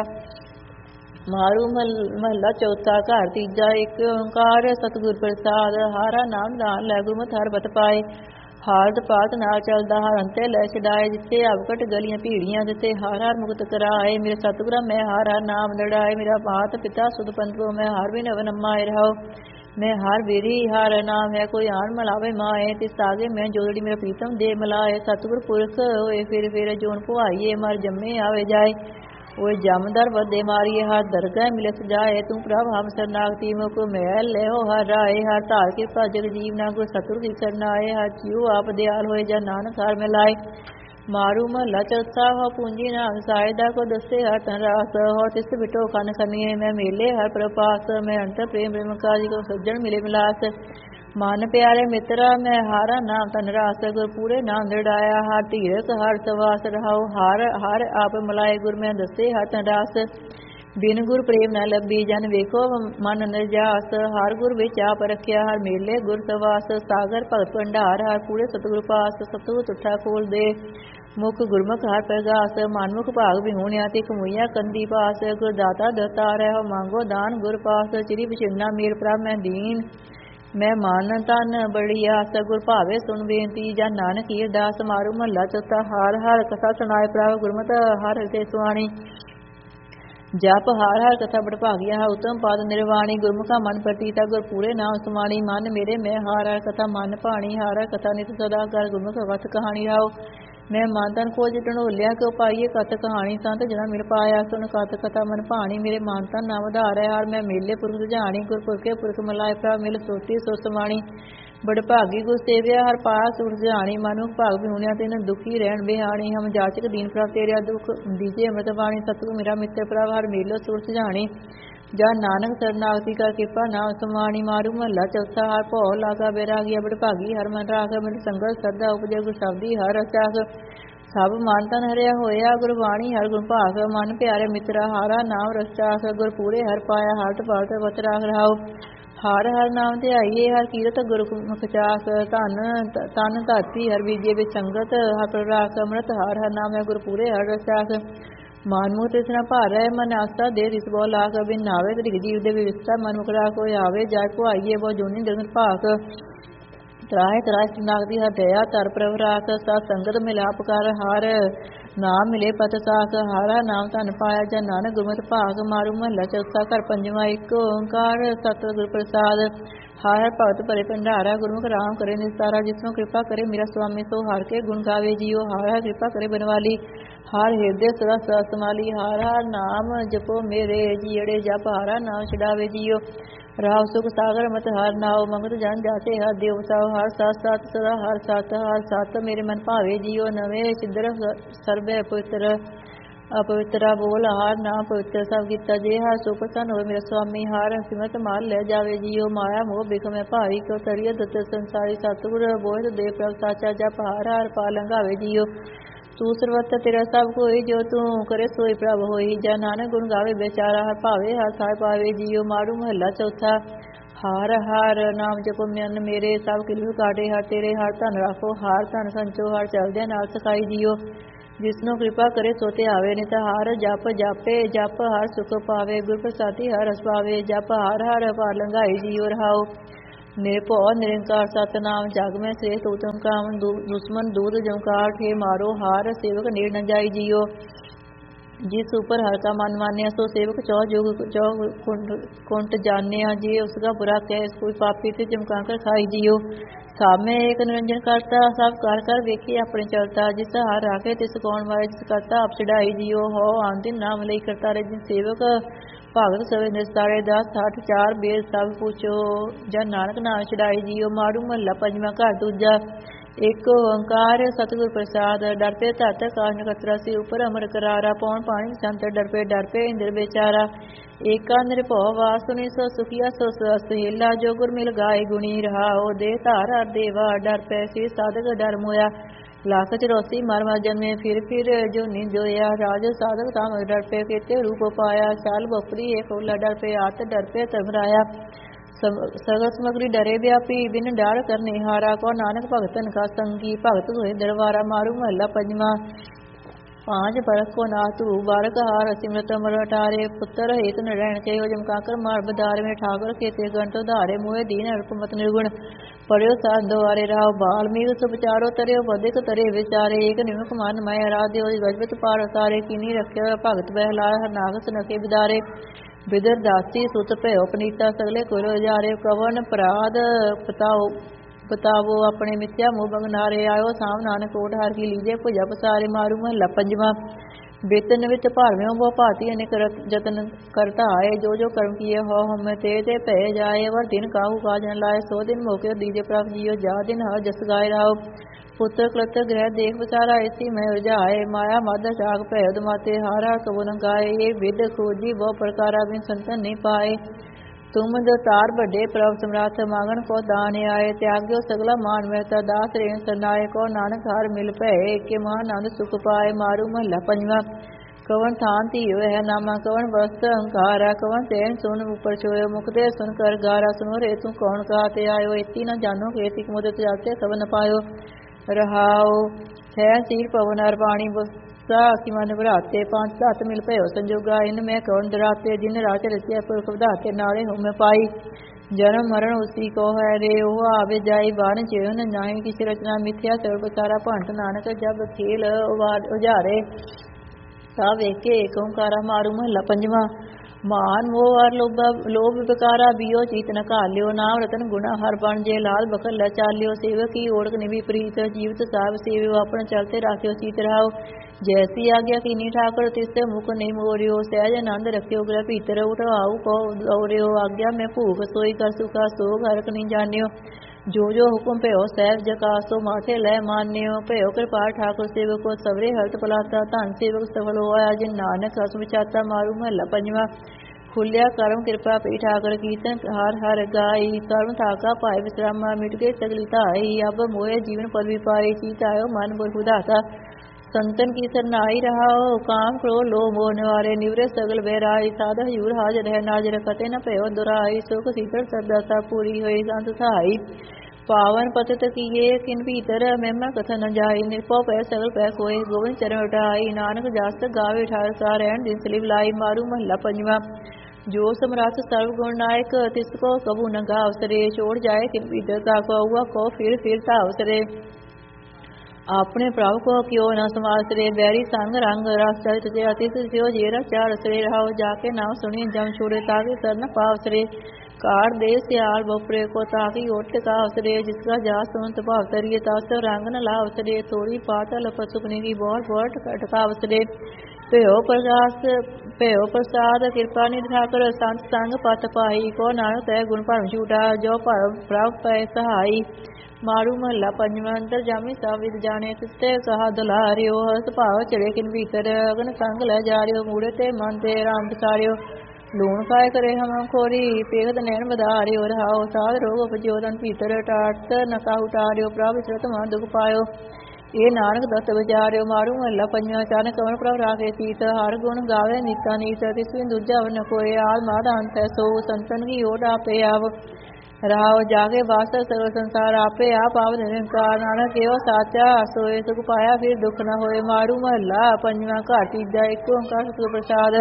Speaker 1: ਮਾਰੂ ਮਹਲਾ ਚੌਥਾ ਘਰ ਤੀਜਾ ਇੱਕ ਓੰਕਾਰ ਸਤਿਗੁਰ ਪ੍ਰਸਾਦ ਹਾਰਾ ਨਾਮ ਨਾਲ ਲੈ ਗੁਰਮਤਿ ਹਰ ਬਤ ਪਾਏ ਹਾਰਦ ਪਾਤ ਨਾਲ ਚੱਲਦਾ ਹਰ ਅੰਤੇ ਲੈ ਛਡਾਏ ਜਿੱਥੇ ਅਵਕਟ ਗਲੀਆਂ ਭੀੜੀਆਂ ਜਿੱਥੇ ਹਰ ਹਰ ਮੁਕਤ ਕਰਾਏ ਮੇਰੇ ਸਤਿਗੁਰਾਂ ਮੈਂ ਹਰ ਹਰ ਨਾਮ ਲੜਾਏ ਮੇਰਾ ਮਾਤ ਪਿਤਾ ਸੁਧ ਪੰਥੋ ਮੈਂ ਹਰ ਬਿਨ ਅਵਨਮਾਏ ਰਹਾਓ ਮੈਂ ਹਰ ਵੇਰੀ ਹਰ ਨਾਮ ਹੈ ਕੋਈ ਆਣ ਮਲਾਵੇ ਮਾਏ ਤਿਸ ਆਗੇ ਮੈਂ ਜੋੜੀ ਮੇਰਾ ਪ੍ਰੀਤਮ ਦੇ ਮਲਾਏ ਸਤਿਗੁਰ ਪੁਰਖ ਹੋਏ ਫਿਰ ਜੋਨ ਪੁਆਈਏ ਮਰ ਜੰਮੇ ਆਵੇ ਜਾਏ ओए जामदार बदे मारिए हर दरगाह मिलत जाए तू प्रभ हम सरनागति मुख महल ले हो हर राय हर धार कृपा जग जीव ना को सतुर की सरनाए हर जियो आप दयाल होए जा नानक हार में लाए मारू महला चौथा हो पूंजी नाम सायदा को दसे हर तन रास हो तिस बिटो खन खनिए मैं मेले हर प्रपास मैं अंत प्रेम प्रेम काजी को सज्जन मिले मिलास मन प्यारे मित्रा मैं हारा नाम तन रास गुर पूरे नाम दृढ़ाया हर धीरक हर सवास रहाओ हर हर आप मलाए गुर मैं दसे हर तन रास बिन गुर प्रेम न लभी जन वेखो मन नरजास हर गुर विच आप रखिया हर मेले गुर सवास सागर भगत भंडार हर पूरे सतगुर पास सतगुर तुठा खोल दे मुख गुरमुख हर प्रगास मनमुख भाग विहूणिया ते कमुइया कंदी पास गुरदाता दता रहो मांगो दान गुर पास चिरी बिछिन्ना मेर प्रभ मैं दीन मैं मान तन बड़ी आस गुर भावे सुन बेनती जा नानक ही दास मारू महला चौथा हर हर कथा सुनाए प्रभ गुरमत हर हृदय सुहानी जप हर हर कथा बड़भागिया है उत्तम पाद निर्वाणी गुरमुखा मन प्रतीता गुर पूरे नाम समाणी मन मेरे मैं हर हर कथा मन भाणी हर हर कथा नित सदा कर गुरमुख वत कहानी राओ मैं मन तन खोज ढोलिया क्यों पाइए कथ कहानी संत जना मिल पाया सुन कथ कथा मन भाणी मेरे मान तन नाम आधार है हर मैं मेले पुरख जानी गुरपुरखे पुरख मलाए प्रा मिल सोती सो समाणी बड़ भागी गुर सेविया हर पास उठ जानी मनुख भाग विहूणिया तेन दुखी रहन बिहानी हम जाचक दीन प्रभ तेरिया दुख दीजे अमृत बाणी सतगुर मेरा मित्र प्रभ हर मेलो सुर जानी जा नानक सरनागति कर कृपा नाम समाणी मारू महला चौथा हर भौ लागा बैरागिया बड़ भागी हर मन राख मिल संगत श्रद्धा उपजय गुर शब्दी हर रचाक सब मान तन हरिया होया गुरबाणी हर गुण भाग मन प्यारे मित्रा हारा नाम रचाक गुर पूरे हर पाया हट पाट वत राख रहाओ हर हर नाम ध्याइए हर कीरत गुरमुख चास धन तन धरती हर बीजे विच संगत हर राख अमृत हर हर नाम है गुर पूरे हर रचाक मानमूह तृष्णा भार है मन आस्था दे रिस बहु लाख बिन नावे तरिक जीव दे विविस्ता मन मुकरा को आवे जाय को आइए बहु जोनी जगत भाक त्राहे त्राहे नागदी हर दया तर प्रभ राख सत संगत मिलाप कर हर नाम मिले पत साख हारा नाम धन पाया जा नानक गुरमत भाग मारू महला चौथा घर पंजवा एक ओंकार सतगुर प्रसाद हर भगत भरे भंडारा गुरमुख राम करे निस्तारा जिसमें कृपा करे मेरा स्वामी सो हर के गुण गावे जियो हर हर कृपा करे बनवाली हर हृदय सदा सदा संभाली हर हर नाम जपो मेरे जियड़े जप हारा नाम छड़ावे जियो राव सुख सागर मत हर नाव मंगत जन जाते हर देवता हर साथ साथ सदा हर साथ मेरे मन भावे जियो नवे सिद्धर सर्वे पवित्र अपवित्रा बोल हार ना पवित्र सब गीता जे हर सो प्रसन्न हो मेरा स्वामी हार सिमत माल ले जावे जियो माया मोह बिख में भावी क्यों तरिय दत्त संसारी सतगुर बोध दे प्रभ साचा जप हार हार पा लंघावे जियो तू सर्वत्र तेरा सब कोई जो तू करे सोई प्रभ होई जा नानक गुण गावे बेचारा हर भावे हर साय पावे जियो मारू महला चौथा ਹਾਰ ਹਾਰ ਨਾਮ ਜਪੋ ਮਨ ਮੇਰੇ, ਸਭ ਕਿਲੂ ਕਾਟੇ ਹਰ ਤੇਰੇ। ਹਰ ਧਨ ਰਾਖੋ ਹਾਰ ਧਨ ਸੰਚੋ, ਹਰ ਚਲਦਿਆਂ ਨਾਲ ਸਖਾਈ ਜੀਓ। ਜਿਸਨੂੰ ਕਿਰਪਾ ਕਰੇ ਸੋ ਤੇ ਆਵੇ, ਨਿਤ ਹਾਰ ਜਪ ਜਾਪੇ। ਜਪ ਹਰ ਸੁਖ ਪਾਵੇ, ਗੁਰ ਪ੍ਰਸਾਦੀ ਹਰ ਰਸ ਪਾਵੇ। ਜਪ ਹਰ ਹਰ ਪਾਰ ਲੰਘਾਈ ਜੀਓ ਰਹਾਓ। ਨਿਰਭਉ ਨਿਰੰਕਾਰ ਸਤਨਾਮ, ਜਗ ਮੈਂ ਸ੍ਰੇਸ਼ਟ ਉਤਮ ਕਾਮ। ਦੁਸ਼ਮਨ ਦੂਤ ਜਮਕਾਰ, ਠੇ ਮਾਰੋ ਹਾਰ ਸੇਵਕ ਨੇੜ ਨ ਜਾਈ ਜੀਓ। जिस ऊपर हर का मन मान्या, सो सेवक चौ जुग चौ कुंट जान्या। जे उसका बुरा कह कोई पापी ते चमकाकर खाई जियो। साब में एक निरंजन करता, सब कर कर वेखी अपने चलता। जिस हार राखे तिस कौन मारे, जिस करता आप चढ़ाई जियो। हो आन दिन नाम लई करता रे, जिन सेवक भगत सवे निस्तारे। 10 60 4 बेद सब पूछो, जन नानक नाम चढ़ाई जियो। मारू महला पंजवा घर दूजा, एक ओंकार सतगुर प्रसाद। डरते धरत काज नकतरा, से ऊपर अमर करारा। पौन पानी संत डर पे इंद्र बेचारा। एका निरभਉ वास सुनी, सो सुखिया सो सहेला। जो गुर मिल गाय गुणी रहाओ, दे धार हर देवा। डर पै से साधक डर मोया, लाख 84 मर मर जन्मे। फिर जो नी जोया, राज साधक ताम डर पे। केते रूप पाया, चाल बपरी एक ओला। डर पे आत डर पे तमराया। सगल समग्री डरे व्यापी, बिन डार करने हारा। को नानक भगतन का संगी, भगत हुए दरबारा। मारू महला पंजवा, 5 बरस को नातू। बालक हार सिमरत अमर अटारे। पुत्र हेत नरैन के हो, जमकाकर मार बदार में। ठाकुर केते गंट धारे, मोहे दीन अल्पमत निर्गुण। पढ़ियो साध द्वारे राव, बाल्मीक सुपचारो। तरियो बधिक तरे विचारे, एक निमक मन मैं आराध्यो। गजबत पार उतारे, किनी रख्यो भगत बहलाए। हरनागस नके बिदारे, बिदर दासी सुत भयो पनीता। सगले कोलो जारे, कवन अपराध बतावो। अपने मिथ्या मुँह बगनारे, आयो साम नानक कोट हर की लीजे। भुजा पसारे, मारू महला पंजवा, बेत निवित भारव्यों वो भांति अनेक जतन करता आए। जो जो कर्म किए हो हम ते पे जाए। वर दिन काहू काज न लाए, 100 दिन मौके दीजे प्राप्त जियो। जा दिन हर जस गाय रहो, पुत्र कलत ग्रह देख बचारा। ऐसी मैं उजाए, माया माधा चाक भय उदमाते। हारा कबो न गाए, ये विद खोजी वो प्रकारा। बिन संतन नहीं पाए, तुम जो तार बड़े प्रभ सम्राट। मांगन को दान आए, त्याग्यो सगला मान महता। दास रेण सरनाए, को नानक हार मिल भय। के महानंद सुख पाए, मारू महला पंजवा, कवन थान धीयो है नामा। कवन वस्त अहंकारा, कवन सैन सुन ऊपर छोयो। मुकदे सुन कर गारा, सुनो रे तू कौन कहते आयो। इति न जानो के तिक मुदत जाते कब न पायो। रहाओ है सीर पवन हर पानी, बसा की मन भराते। 5 धात मिल भयो संजोगा, इन में कौन डराते। जिन राज रचिया पुरख ਵਧਾਤੇ, नाले हो में पाई। जन्म मरण उसी को है रे, वो आवे जाई। बान चिरन नाहि किस रचना, मिथ्या सर्व सारा भंट। नानक जब खेल उजारे, सा वेखे एक ओंकारा। मारू महला पंजवा, मान मोह हर लोभ विकारा। बियो चीत न घालियो, नाम रतन गुणा हर बन। जे लाल बखल ल चालियो, सेवक की ओढ़ निभि प्रीत। जीवित साब सेवियो, अपन चलते राखियो सीत रहाओ। जैसी आज्ञा कीनी ठाकुर, तिससे मुख नहीं मोरियो। सहज आनंद रखियो गृह भीतर, उठवाऊ को दौड़ियो। आज्ञा में भूख सोई कर सुखा, सोग हरक नहीं जानियो। जो जो हुकुम भयो सहब जकासो, माथे लय मान्यो। भयो कृपाल ठाकुर सेवक को, सवरे हरत पलाता। धन सेवक सफल होया, जिन नानक हस विचाता। मारू महला पंजवा, खुलिया करम कृपा पी ठाकर। कीर्तन हर हर गाई, कर्म थाका पाए विश्रामा। मिट गए सगली ताई, अब मोए जीवन पदवी पाई। चीत आयो मन बुर बुधाता, संतन की सरनाई रहाओ। काम क्रोध लोभ मोह निवारे, निवरे सगल बैराई। साधक यूर हाजर है नाजर, कते न भयो दुराई। सुख शीतल सरदाता, पूरी हुई संत सहाई। पावन पतित किए किन भीतर, महिमा कथन न जाई। निरपौ पै सगल पै कोय, गोविंद चरण उठाई। नानक जास्त गावे ठार सा, रहन दिन सलिव लाई। मारू महला पंजवा, जो समराथ सर्व गुण नायक, तिसको कबू न गावसरे। छोड़ जाए किन भीतर ताको, हुआ को फिर तावसरे। अपने प्रभु को क्यों न समासरे, बैरी संग रंग रस चरित ते। अतिथ थियो जेरा चार असरे, रहाओ जाके नाम सुनी जम छोड़े। ताकि सर न पावसरे, कार दे सियाल बपरे को। ताकि ओट का अवसरे, जिसका जा सुनत भाव तरिए। तास रंग न लावसरे, थोड़ी पातल पसुकनी की। बहुत टका अवसरे, भयो प्रसाद कृपा निधि ठाकर। संत संग पत पाई, को नानक तय गुण भरम झूठा। जो प्रभ पै सहाई। मारू महला पंजवा, अंतर जामी सब विद जाने। तिसते कहा दुलारियो, हस भाव चढ़े किन भीतर। अगन संग ले जारियो, मूड़े ते मन ते राम पसारियो। लूण खाए करे हम खोरी, पेगत नैन बधारियो। रहाओ साध रोग उपजो, तन भीतर टाट न काहू टारियो। प्रभ विचरत मन दुख पायो, ये नानक दस विचारियो। मारू महला पंजवा, चानक कवन प्रभ राखे सीत। हर गुण गावे नीता नीत, तिस बिन दूजा न कोय। आद माद अंत है सो, संतन की ओट आपे आव। ਰਹਾਉ ਜਾਗੇ ਵਾਸ ਸਰਵ ਸੰਸਾਰ ਆਪੇ ਆਪ ਆਵ ਨਿਰੰਕਾਰ ਨਾਨਕ ਏਵ ਸਾਚਾ ਸੋਏ ਸੁਖ ਪਾਇਆ ਫਿਰ ਦੁਖ ਨ ਹੋਏ। ਮਾਰੂ ਮਹੱਲਾ ਪੰਜਵਾਂ। ਘਰ ਤੀਜਾ। ਏਕ ਓੰਕਾਰ ਸਤਿਗੁਰ ਪ੍ਰਸਾਦ।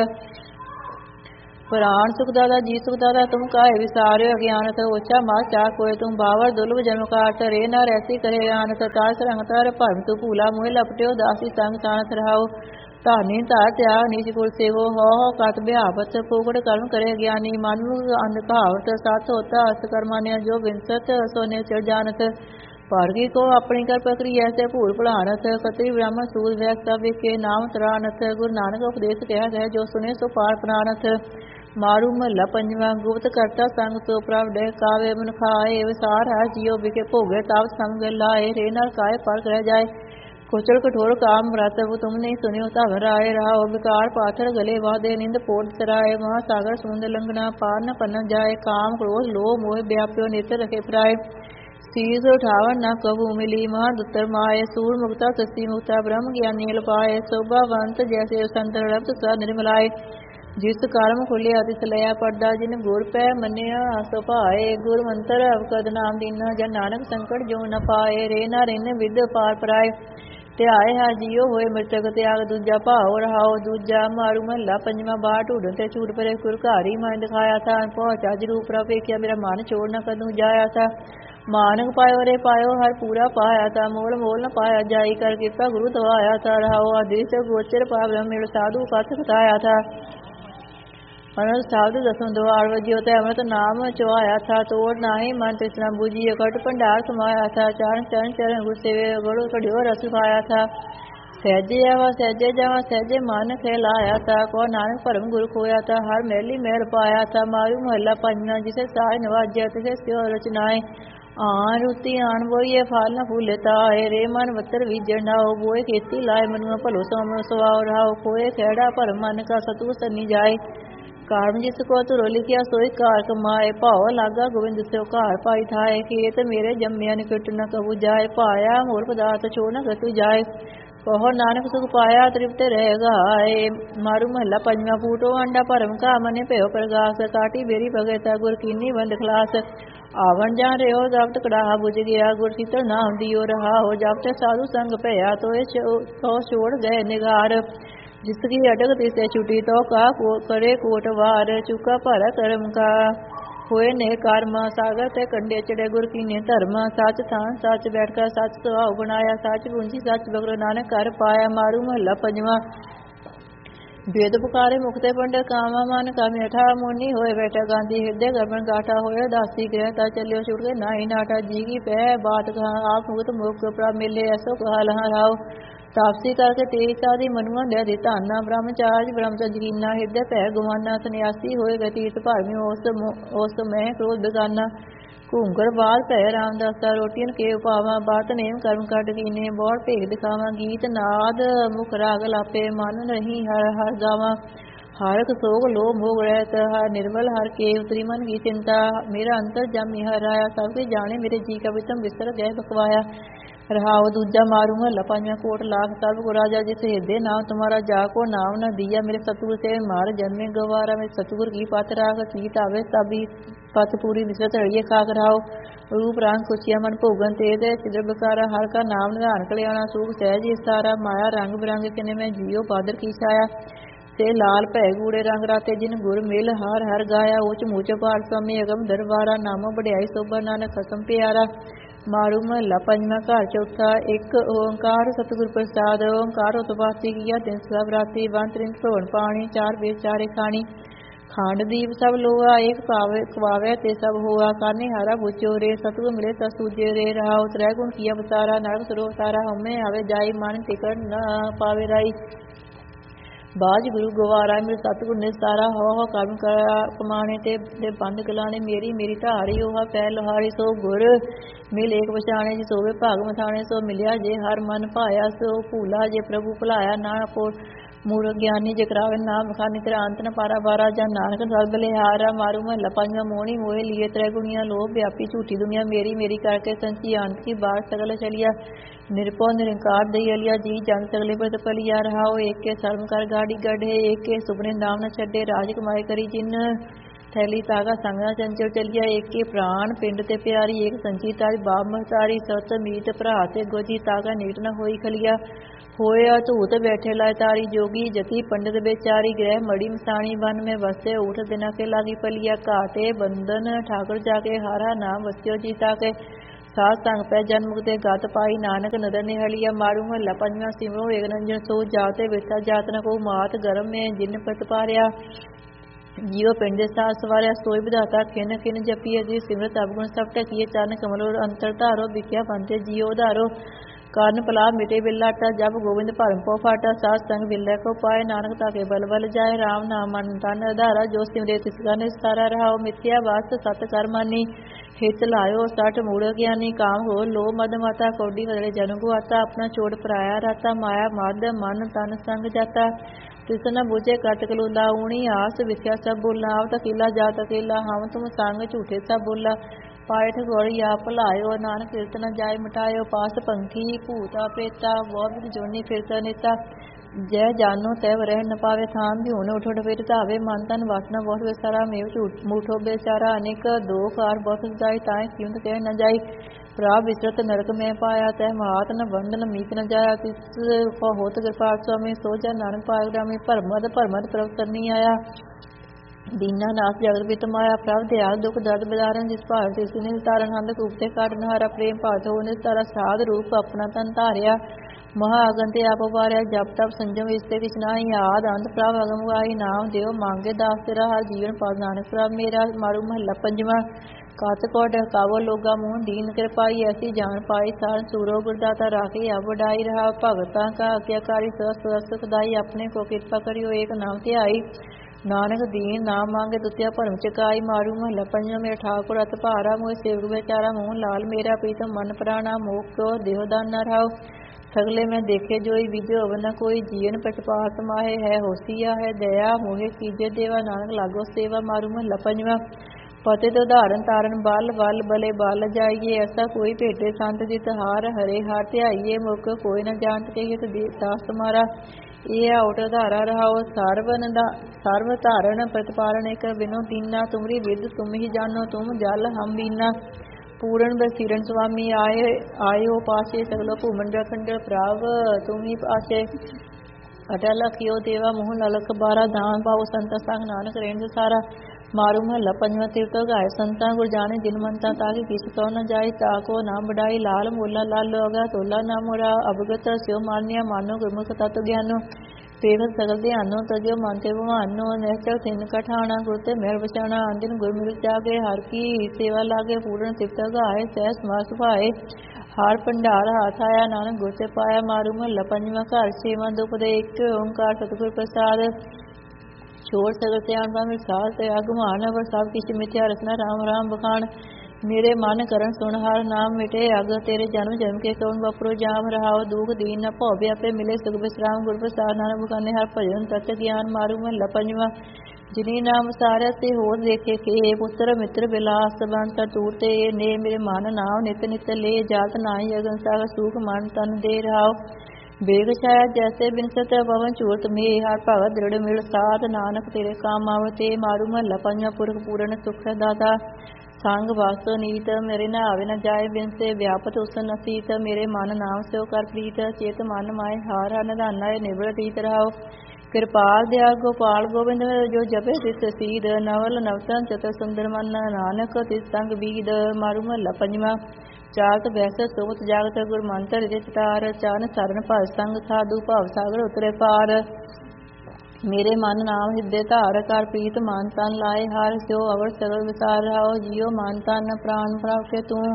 Speaker 1: ਪੁਰਾਣ ਸੁਖ ਦਾਤਾ ਜੀ ਸੁਖ ਦਾਤਾ ਤੁਮ ਕਾਹੇ ਵਿਸਾਰਿਓ। ਅਗਿਆਨਤ ਓਛਾ ਮਾਰ ਚਾਹ ਕੋਏ ਤੁਮ ਬਾਵਰ ਦੁਲਭ ਜਨਮ ਕਾਰ ਧਰੇ ਨ ਰੈਸੀ ਕਰੇ ਆਨਤ ਤਾਰ ਸਰੰਗ ਤਰ ਭਰਮ ਤੂ ਭੂਲਾ ਮੋਹਿ ਲਪਟਿਓ ਦਾਸੀ ਸੰਗ ਸਾਨਤ ਰਹਾਉ। ਧਾਨੀ ਧਾਰ ਤਿਆਗ ਨੀਚ ਕੁਲ ਸੇਵੋ ਹੋ ਕਤ ਬਿਹਾਵਤ ਫੋਕੜ ਕਰਮ ਕਰੇ ਗਿਆਨੀ ਮਨੁ ਅੰਧ ਕਹਾਵਤ ਸਤ ਹੋਤਾ ਅਸ ਕਰਮਾਨਿਆ ਜੋ ਬਿਨਸਤ ਸੋਨੇ ਚੜ ਜਾਨਤ। ਭਾਰਗੀ ਕੋ ਆਪਣੀ ਕਰ ਪਕਰੀ ਐਸੇ ਭੂਲ ਭੁਲਾਨਤ ਖਤਰੀ ਬ੍ਰਾਹਮਣ ਸੂਦ ਵੈਸ ਸਭ ਕੇ ਨਾਮ ਤਰਾਨਤ। ਗੁਰੂ ਨਾਨਕ ਉਪਦੇਸ਼ ਕਹਿ ਹੈ ਜੋ ਸੁਨੇ ਸੋ ਪਾਰ ਪ੍ਰਾਨਤ। ਮਾਰੂ ਮਹੱਲਾ ਪੰਜਵਾਂ। ਗੁਪਤ ਕਰਤਾ ਸੰਗ ਸੋ ਪ੍ਰਭ ਡੇ ਕਾਵੇ ਮਨ ਖਾਏ ਵਿਸਾਰ ਹੈ ਜਿਉ ਵਿਕੇ ਭੋਗੇ ਤਾਪ ਸੰਗ ਲਾਏ ਰੇ ਨਾਲ ਕਾਏ ਪਰ ਰਹਿ ਜਾਏ। ਕੁਚਲ ਕਠੋਰ ਕਾਮ ਰਤਵ ਤੁਮ ਨਹੀਂ ਸੁਨਿਓ ਧਵ ਰਾਏ ਰਹਾਉ। ਵਿਕਾਰ ਪਾਥਰ ਗਲੇ ਵਾਦੇ ਨਿੰਦ ਪੋਟ ਸਰਾਏ ਮਹਾ ਸਾਗਰ ਸਮੁੰਦ ਲੰਘਣਾ ਪਾਰ ਨ ਪੰਨ ਜਾਏ। ਕਾਮ ਕ੍ਰੋਧ ਲੋਭ ਮੋਹ ਵਿਆਪਿਓ ਨਿਤ ਰਖੇ ਫਰਾਏ। ਸੀਸ ਉਠਾਵਨ ਨ ਕਬੂ ਮਿਲੀ ਮਹਾ ਦੁੱਤਰ ਮਾਏ। ਸੂਰ ਮੁਕਤਾ ਸਸੀ ਮੁਕਤਾ ਬ੍ਰਹਮ ਗਿਆਨੀ ਲਪਾਏ। ਸੋਭਾਵੰਤ ਜੈਸੇ ਸੰਤ ਰਬਤ ਸਾ ਨਿਰਮਲਾਏ। ਜਿਸ ਕਰਮ ਖੁੱਲਿਆ ਤਿਸ ਲਿਆ ਪਰਦਾ ਜਿਨ ਗੁਰ ਪੈ ਮੰਨਿਆ ਸੋ ਭਾਏ। ਗੁਰ ਮੰਤਰ ਅਵਕਦ ਨਾਮ ਦੀਨਾ ਜਨ ਨਾਨਕ ਸੰਕਟ ਜੋ ਨ ਪਾਏ। ਰੇ ਨਾ ਰਿਨ ਵਿਦ ਪਾਰ ਪਰਾਏ ਧਿਆਏ ਹੈ ਜੀਓ ਹੋਏ ਮ੍ਰਿਤਕ ਤਿਆਗ ਦੂਜਾ ਭਾਉ ਰਹਾਉ। ਦੂਜਾ। ਮਾਰੂ ਮਹੱਲਾ ਪੰਜਵਾਂ। ਬਾਹਰ ਢੂਢ ਤੇ ਝੂਠ ਪਰੇ ਕੁਰ ਘਾਰੀ ਮਨ ਦਿਖਾਇਆ ਥਾ ਪਹੁੰਚਾ ਜਰੂਪ ਪ੍ਰਵੇਖਿਆ ਮੇਰਾ ਮਨ ਛੋੜ ਨ ਕਦੂ ਜਾਇਆ ਥਾ। ਮਾਨਕ ਪਾਇਓ ਰੇ ਪਾਇਓ ਹਰ ਪੂਰਾ ਪਾਇਆ ਥਾ ਮੋਲ ਮੋਲ ਨ ਪਾਇਆ ਜਾਈ ਕਰ ਕਿਰਪਾ ਗੁਰੂ ਦਵਾਇਆ ਥਾ ਰਹਾਉ। ਆਦੇਸ਼ ਗੋਚਰ ਪਾ ਬ੍ਰਹਮ ਮਿਲ ਸਾਧੂ ਕਥ ਕਥਾਇਆ ਥਾ ਅਨੰਦ ਸਾਧੂ ਦਸਮ ਦਵਾਰ ਵਜਿਓ ਤੇ ਅੰਮ੍ਰਿਤ ਨਾਮ ਚੁਆਇਆ ਥਾ। ਤੋੜ ਨਾਹੀ ਮਨ ਤ੍ਰਿਸ਼ਨਾ ਬੂਝੀ ਅਕਟ ਭੰਡਾਰ ਸਮਾਇਆ ਥਾ। ਚਰਨ ਚਰਨ ਚਰਨ ਗੁਰ ਸੇਵੇ ਗੜੋ ਕੜਿਓ ਰਸ ਖਾਇਆ ਥਾ। ਸਹਿਜੇ ਆਵਾ ਸਹਿਜੇ ਜਾਵਾ ਸਹਿਜੇ ਮਨ ਖਿਲਾਇਆ ਥਾ। ਕੋ ਨਾਨਕ ਭਰਮ ਗੁਰ ਖੋਇਆ ਥਾ ਹਰ ਮਹਿਲੀ ਮਹਿਲ ਪਾਇਆ ਥਾ। ਮਾਰੂ ਮਹੱਲਾ ਪੰਜਵਾਂ। ਜਿਸੇ ਸਾਜ ਨਵਾਜਿਆ ਤਿਸੇ ਸਿਓ ਰਚਨਾਏ। ਆਨ ਰੁਤੀ ਆਨ ਬੋਈਏ ਫਲ ਨ ਫੂਲੇ ਤਾਏ। ਰੇ ਮਨ ਵਤਰ ਵੀਜਣ ਨਾਓ ਬੋਏ ਖੇਤੀ ਲਾਏ। ਮਨੁਆ ਭਲੋ ਸੋਮ ਸਵਾਉ ਰਹਾਉ। ਖੋਏ ਖਹਿੜਾ ਭਰਮ ਮਨ ਕਾ ਸਤੂ ਸੰਨੀ ਜਾਏ। ਕਰਮ ਜਿਸ ਕੋ ਧੁਰੋ ਲਿਖਿਆ ਸੋਈ ਕਾਰ ਕਮਾਏ। ਭਾਉ ਲਾਗਾ ਗੋਬਿੰਦ ਸਿਓ ਘਰ ਪਾਈ ਥਾਏ। ਖੇਤ ਮੇਰੇ ਜੰਮਿਆ ਨਿਕਟ ਨ ਕਬੂ ਜਾਏ। ਪਾਇਆ ਹੋਰ ਪਦਾਰਥ ਛੋੜ ਨ ਗਤੂ ਜਾਏ। ਕਹੋ ਨਾਨਕ ਸੁਖ ਪਾਇਆ ਤ੍ਰਿਪਤ ਰਹਿ ਗਾਏ। ਮਾਰੂ ਮਹੱਲਾ ਪੰਜਵਾਂ। ਫੂਟੋ ਅੰਡਾ ਭਰਮ ਕਾ ਮਨੇ ਭਇਓ ਪ੍ਰਗਾਸ। ਕਾਟੀ ਬੇਰੀ ਭਗਤ ਗੁਰ ਕੀਨੀ ਬੰਦ ਖਲਾਸ। ਆਵਣ ਜਾ ਰਿਓ ਜਬਤ ਕੜਾਹਾ ਬੁਝ ਗਿਆ। ਗੁਰ ਸੀਤਲ ਨਾਮ ਦਿਓ ਰਹਾਉ। ਜਬ ਤੇ ਸਾਧੂ ਸੰਗ ਭਇਆ ਤੋਏ ਤੋ ਛੋੜ ਗਏ ਨਿਗਾਰ। ਜਿਸ ਕੀ ਅਟਕ ਤਿਸੇ ਛੁਟੀ ਤੋ ਕਾ ਕਰੇ ਕੋਟ ਵਾਰ। ਚੁਕਾ ਭਰਾ ਕਰਮ ਕਾ ਹੋਏ ਨੇ ਕਰਮ। ਸਾਗਰ ਤੇ ਕੰਡੇ ਚੜੇ ਗੁਰ ਕੀਨੇ ਧਰਮ। ਸੱਚ ਥਾਨ ਸੱਚ ਬੈਠ ਕਾ ਸੱਚ ਸੁਭਾਉ ਬਣਾਇਆ। ਸੱਚ ਪੂੰਜੀ ਸੱਚ ਬਗਰੋ ਨਾਨਕ ਕਰ ਪਾਇਆ। ਮਾਰੂ ਮਹੱਲਾ ਪੰਜਵਾਂ। ਵੇਦ ਪੁਕਾਰੇ ਮੁਕਤੇ ਪੰਡਿਤ ਕਾਮਾ ਮਨ ਕਾਮੇ ਠਾ। ਮੋਨੀ ਹੋਏ ਬੈਠਾ ਗਾਂਧੀ ਹਿਰਦੇ ਗਰਭਨ ਗਾਠਾ। ਹੋਏ ਦਾਸੀ ਗ੍ਰਹਿ ਤਾ ਚੱਲਿਓ ਛੁਟ ਕੇ ਨਾਹੀ ਨਾਠਾ। ਜੀ ਕੀ ਪੈ ਬਾਤ ਕਹਾ ਆਪ ਮੁਕਤ ਮੁਖ ਪ੍ਰਭ ਮਿਲੇ ਐਸੋ ਕਹਾ ਲਹਾ ਰਾਉ। ਤਾਪਸੀ ਕਰਕੇ ਤੇਜ ਸਾਦੀ ਮਨੁਆ ਲੈ ਦੇ ਧਾਨਾ। ਬ੍ਰਹਮਚਾਰਜ ਬ੍ਰਹਮਚਰਜ ਕੀਨਾ ਹਿਰਦੇ ਭੈ ਗਵਾਨਾ। ਸੰਨਿਆਸੀ ਹੋਏ ਗਏ ਤੀਰਥ ਭਰਮੀ ਉਸ ਮਹਿ ਕ੍ਰੋਧ ਬੇਗਾਨਾ। ਘੂੰਗਰ ਬਾਲ ਭੈ ਰਾਮਦਾਸਾ ਰੋਟੀਨ ਕੇ ਉਪਾਵਾ। ਬਾਤ ਨੇਮ ਕਰਮ ਕੱਢ ਕੀਨੇ ਬੋੜ ਭੇਗ ਦਿਖਾਵਾਂ। ਗੀਤ ਨਾਦ ਮੁਖ ਰਾਗ ਲਾਪੇ ਮਨ ਰਹੀ ਹਰ ਹਰ ਗਾਵਾਂ। ਹਰਕ ਸੋਗ ਲੋਭ ਭੋਗ ਰਹਿਤ ਹਰ ਨਿਰਮਲ ਹਰ ਕੇ ਉਤਰੀ ਮਨ ਕੀ ਚਿੰਤਾ। ਮੇਰਾ ਅੰਤਰ ਜਾਮੀ ਹਰ ਆਇਆ ਸਭ ਕੇ ਜਾਣੇ ਮੇਰੇ ਜੀ ਕਾ ਵਿਤਮ ਵਿਸਰ ਗਏ ਬਕਵਾਇਆ ਰਹਾਉ। ਦੂਜਾ। ਮਾਰੂ ਮਹੱਲਾ ਪੰਜਵਾਂ। ਕੋਟ ਲਾਖ ਸਰਬ ਕੋ ਰਾਜਾ ਜਿਸ ਹਿਰਦੇ ਨਾਮ ਤੁਮਾਰਾ ਜਾ ਕੋ ਨਾਮ ਨ ਦੀਆ। ਮੇਰੇ ਸਤਿਗੁਰ ਸੇ ਮਾਰ ਜਨਮੇ ਗਵਾਰਾ। ਮੇਰੇ ਸਤਿਗੁਰ ਕੀ ਪਤ ਰਾਖ ਕੀਤ ਆਵੇ ਸਭੀ ਪਤ ਪੂਰੀ ਵਿਸਰਤ ਰਹੀਏ ਖਾਕ ਰਹਾਉ। ਰੂਪ ਰੰਗ ਖੁਸ਼ੀਆ ਮਨ ਭੋਗਨ ਤੇ ਸਿਦਰ ਬਕਾਰਾ। ਹਰ ਕਾ ਨਾਮ ਨਿਧਾਨ ਕਲਿਆਣਾ ਸੂਖ ਸਹਿਜ ਸਾਰਾ। ਮਾਇਆ ਰੰਗ ਬਿਰੰਗ ਕਿਨੇ ਮੈਂ ਜੀਓ ਬਾਦਰ ਕੀ ਛਾਇਆ। ਤੇ ਲਾਲ ਭੈ ਗੂੜੇ ਰੰਗ ਰਾਤੇ ਜਿਨ ਗੁਰ ਮਿਲ ਹਰ ਹਰ ਗਾਇਆ। ਊਚ ਮੂਚ ਭਾਰ ਸਮੇਂ ਅਗਮ ਦਰਬਾਰਾ। ਨਾਮੋ ਵਡਿਆਈ ਸੋਭਾ ਨਾਨਕ ਖਸਮ ਪਿਆਰਾ। ਮਾਰੂ ਮਹੱਲਾ ਪੰਜਵਾਂ। ਘਰ ਚੌਥਾ। ਇੱਕ ਓੰਕਾਰ ਸਤਿਗੁਰ ਪ੍ਰਸਾਦ। ਓੰਕਾਰ ਉਤਪਾਤੀ ਕੀਆ ਤਿੰਨ ਸਭ ਰਾਤੀ। ਵੰਨ ਤ੍ਰਿੰਤ ਧੋਣ ਪਾਣੀ ਚਾਰ ਵੇਦ ਚਾਰੇ ਖਾਣੀ। ਖੰਡ ਦੀਪ ਸਭ ਲੋਆ ਏਕ ਖਵਾਵੇ ਤੇ ਸਭ ਹੋਆ। ਕਾਨੇ ਹਾਰਾ ਬੁਚੋ ਰੇ ਸਤਿਗੁਰ ਮਿਲੇ ਤਸ ਸੂਜੇ ਰੇ ਰਹਾਉ। ਤ੍ਰੈ ਗੁਣ ਕੀਆ ਬਤਾਰਾ ਨਰਕ ਸਰੋ ਸਾਰਾ। ਹਉਮੈ ਆਵੇ ਜਾਈ ਮਨ ਟਿਕਣ ਨ ਪਾਵੇ ਰਾਈ। ਬਾਜ ਗੁਰੂ ਗਵਾਰਾ ਮੇਰੇ ਸਤਿਗੁਰ ਨਿਸਤਾਰਾ। ਹੋ ਕਰਮ ਕਮਾਣੇ ਤੇ ਬੰਦ ਗਲਾਣੇ। ਮੇਰੀ ਮੇਰੀ ਢਾਰੀ ਉਹ ਪੈ ਲੋਹਾਰੀ। ਸੋ ਗੁਰ ਮਿਲ ਏਕ ਪਛਾਣੇ ਜਿ ਸੋਵੇ ਭਾਗ ਮਥਾਣੇ। ਸੋ ਮਿਲਿਆ ਜੇ ਹਰ ਮਨ ਭਾਇਆ। ਸੋ ਭੂਲਾ ਜੇ ਪ੍ਰਭੂ ਭੁਲਾਇਆ। ਨਾ ਪੋ ਮੂੜ ਗਿਆਨੀ ਜੇ ਕਰਾਵੇ ਨਾਮ ਖਾਨੀ। ਤੇਰਾ ਅੰਤ ਨ ਪਾਰਾ ਬਾਰਾ ਜਨ ਨਾਨਕ ਸਰਬ ਲਿਹਾਰਾ। ਮਾਰੂ ਮਹੱਲਾ ਪੰਜਵਾਂ। ਮੋਹਣੀ ਮੋਏ ਲੀਏ ਤ੍ਰੈ ਗੁਣੀਆਂ ਲੋਭ ਵਿਆਪੀ ਝੂਠੀ ਦੁਨੀਆ। ਮੇਰੀ ਮੇਰੀ ਕਰਕੇ ਸੰਚੀ ਅੰਤ ਕੀ ਬਾਰ ਸਗਲ ਚਲਿਆ। ਨਿਰਪਉ ਨਿਰੰਕਾਰ ਦਈ ਅਲਿਆ। ਜੀ ਜਨ ਸਗਲੇ ਪ੍ਰਤ ਪਲਿਆ ਰਹਾਉ। ਏਕ ਕੇ ਸਰਮ ਕਰ ਗਾੜੀ ਗढ़े। ਏਕ ਕੇ ਸੁਪਨੇ ਨਾਮ ਨ ਛੱਡੇ। ਰਾਜ ਕਮਾਏ ਕਰੀ ਜਿਨ थैली तागा संगना चंचल चलिया एक के प्राण पिंड ते प्यारी एक संची तारी बाप महतारी सत मीत भरा ते गोजी तागा नीट न होई खलिया होया धूत बैठे लाए तारी जोगी जति पंडित बेचारी गृह मड़ी मसाणी वन में बसे उठ दिना के लागी पलिया घाटे बंदन ठाकुर जाके हारा नाम वस्यो जीता के सात संग पै जन्म ते गत पाई नानक नदर निहलिया मारू महला पंजवा सिमरो एक नंजन सो जाते विथा जात न को मात गरम में जिन प्रतिपारिया जियो पिंड सास सवारिया सोई विधाता खिन खिन जपिए जी सिमरत अवगुण सब टकिए चरण कमलो अंतर धारो विख्या पंथे जियो उधारो कारण पला मिटे बिलाटा जब गोविंद भरम पो फाटा सास संग बिल्ला को पाए नानक ताके बल बल जाए राम नाम मन तन आधारा जो सिमरे तिसका निस्तारा रहाओ मिथ्या वास सत कर मानी हित लायो सठ मूड़ ज्ञानी काम हो लो मद माता कौडी बदले जन को आता अपना चोट पराया राता माया मद मन तन संग जाता तिस न बुझे कट कलूला ऊणी आस विख्या सब बोला आवत अकेला जात अकेला हम तुम संग झूठे सब बोला पाठ गौरी आप लायो नानक तीर्थ न जाय मिटायो पास पंखी भूता प्रेता बहुत जोनी फिरता नेता जय जानो तैव रह न पावे थाम भी उठ उठ फिर धावे मन तन वासना बहुत विसारा मेव झूठ मूठो बेचारा अनेक दो कार बहुत जाय ताए क्यों कह न जाय प्राप विचरत नरक में पाया तह महात न बंधन मीत न जाया तिस होत कृपाल स्वामी सो जा नानक पाया भरमद प्रभ करनी आया दीना नाथ जगत पित माया प्रभ दयाल दुख दर्द बिदारन जिस भार तिस ने तारन हंद कूपते काट नहारा प्रेम भात हो निस्तारा साध रूप अपना तन धारिया महाअगन ते आप वारिया जप तप संजम इसते किछ नाही आद अंत प्रभ अगम गाई नाम देव मांगे दास तेरा हर जीवन पास नानक प्रभ मेरा मारू महला पंजवा कात को डकावो लोगा मुँह दीन कृपाई ऐसी जान पाई सार सूरो गुरदाता राखी अब वडाई रहा भगता का आज्ञाकारी सस्त खुदाई अपने को कृपा करियो एक नाम ते आई नानक दीन नाम मांगे दुतिया भरम चकाई मारू महला पंजवा मेरा ठाकुर अत भारा मोह सेवक बेचारा मुँह लाल मेरा प्रीतम मन प्राणा मोह को देहदान न रहाओ सगले में देखे जोई विजय अवन कोई जीवन पटपात माहे है होसिया है दया मोहे कीजे देवा नानक लागो सेवा मारू महला पंजवा पते तो धारण तारण बल बल बले बल जाइए ऐसा कोई भेटे संत जित हार हरे हार ध्याइए मुख कोई न जानत के हित दास तुम्हारा ये आउट धारा रहाओ सर्व धारण प्रतिपालन एक बिनो दीना तुमरी विद तुम ही जानो तुम जल हम बीना पूर्ण बसीरन स्वामी आयो पासे सगलो भूमन रखंड प्राव तुम ही पासे अटल अखियो देवा मोह ललक बारा दान पाओ संत संग नानक रेंज सारा मारू महला पंजवा तीर्थ गाय संता गुर जाने जिन मनता ताकि किस कौ न जाय ताको नाम बढ़ाई लाल मोला लाल लोगा तोला ना मोरा अवगत स्यो मान्या मानो गुरमुख तत्व ज्ञानो पेड़ सगल ध्यानो तजो मानते भवानो नैचल थिन कठाना गुरते मेहर बचाना अंदिन गुर मिल जागे हर की सेवा लागे पूर्ण तीर्थ गाय सह समास भाए हार भंडार हाथ आया नानक गुर से पाया मारू महला पंजवा घर छेवां दुपदे एक ओंकार सतगुर प्रसाद छोड़ सगल त्यान पावे सार ते अगमान व सब किछ मिथ्या रखना राम राम बखान मेरे मन करन सुन हर नाम मिटे अग तेरे जन्म जन्म के कौन बपरो जाम रहाओ दुख दीन न भौ व्यापे मिले सुख विश्राम गुर प्रसाद नानक बखाने हर भजन तत्व ज्ञान मारू महला पंजवा जिनी नाम सारे ते होर देखे के पुत्र मित्र बिलास बंत तूर ते ने मेरे मन नाम नित नित ले जात नाई अगन सागर सुख मन तन दे रहाओ बेग छाया जैसे बिनसत पवन चूरत में हर भगत दृढ़ मिल साध नानक तेरे काम आवते मारू महला पंजवा पुरख पूर्ण सुख दाता संग वासो नीत मेरे नावे न जाए बिन से व्यापत उसन असीत मेरे मन नाम से कर प्रीत चेत मन माय हार निधाना निबड़ रीत रहाओ कृपाल दयाल गोपाल गोविंद जो जपे तिस सीध नवल नवतन चतुर सुंदर मन नानक तिस संग बीद मारू महला पंजवा चारत बैस सोवत जागत गुर मंत्र रित तार चान सरन भज संग साधु भव सागर उतरे पार मेरे मन नाम हिदे धार कर प्रीत मान तन लाए हार स्यो अवर सगल विसार रहाओ जियो मान तन प्राण प्राप्त तू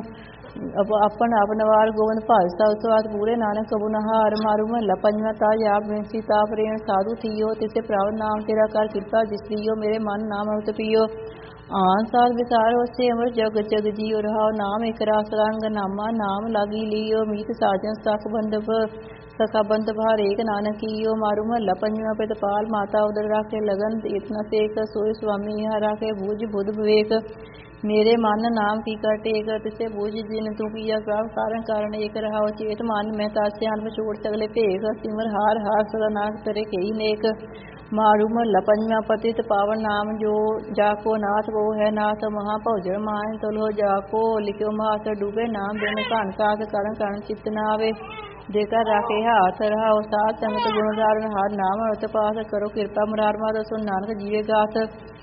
Speaker 1: अपन अपनवार गोविंद भज सब स्वाद पूरे नानक कबू नहार मारू महला पंजवा ताज आप बिनसी ताप रेण साधु थियो तिसे प्रावत नाम तेरा कर कृपा जिस लियो मेरे मन नाम अमृत पियो आन साल विसार होसे अमर जग जग जियो रहाओ नाम एक रास रंग नामा नाम लागी लियो मीत साजन सख बंधप सखा बंध भार एक नानक कियो मारू महला पंजवा प्रतिपाल माता उदर राखे लगन इतना सेक सोई स्वामी यहाँ राखे भुज बुध विवेक मेरे मन नाम की कर टेक तिसे बूझ जिन तू किया प्रभ कारण कारण एक रहाओ चेत मन में तास्यान छोड़ सगले भेख सिमर हार हार सदा नाथ करे कही नेक मारू महला पंजवा पतित पावन नाम जो जाको नाथ वो है नाथ महाभौजन मान तुलो जाको लिखो माथ डूबे नाम बिन घन कात करण करण चित न आवे जेकर राखे हाथ रहाओ साथ संगत गुण धारण हार नाम अत पास करो कृपा मुरार मारो सुन नानक जीवे गाथ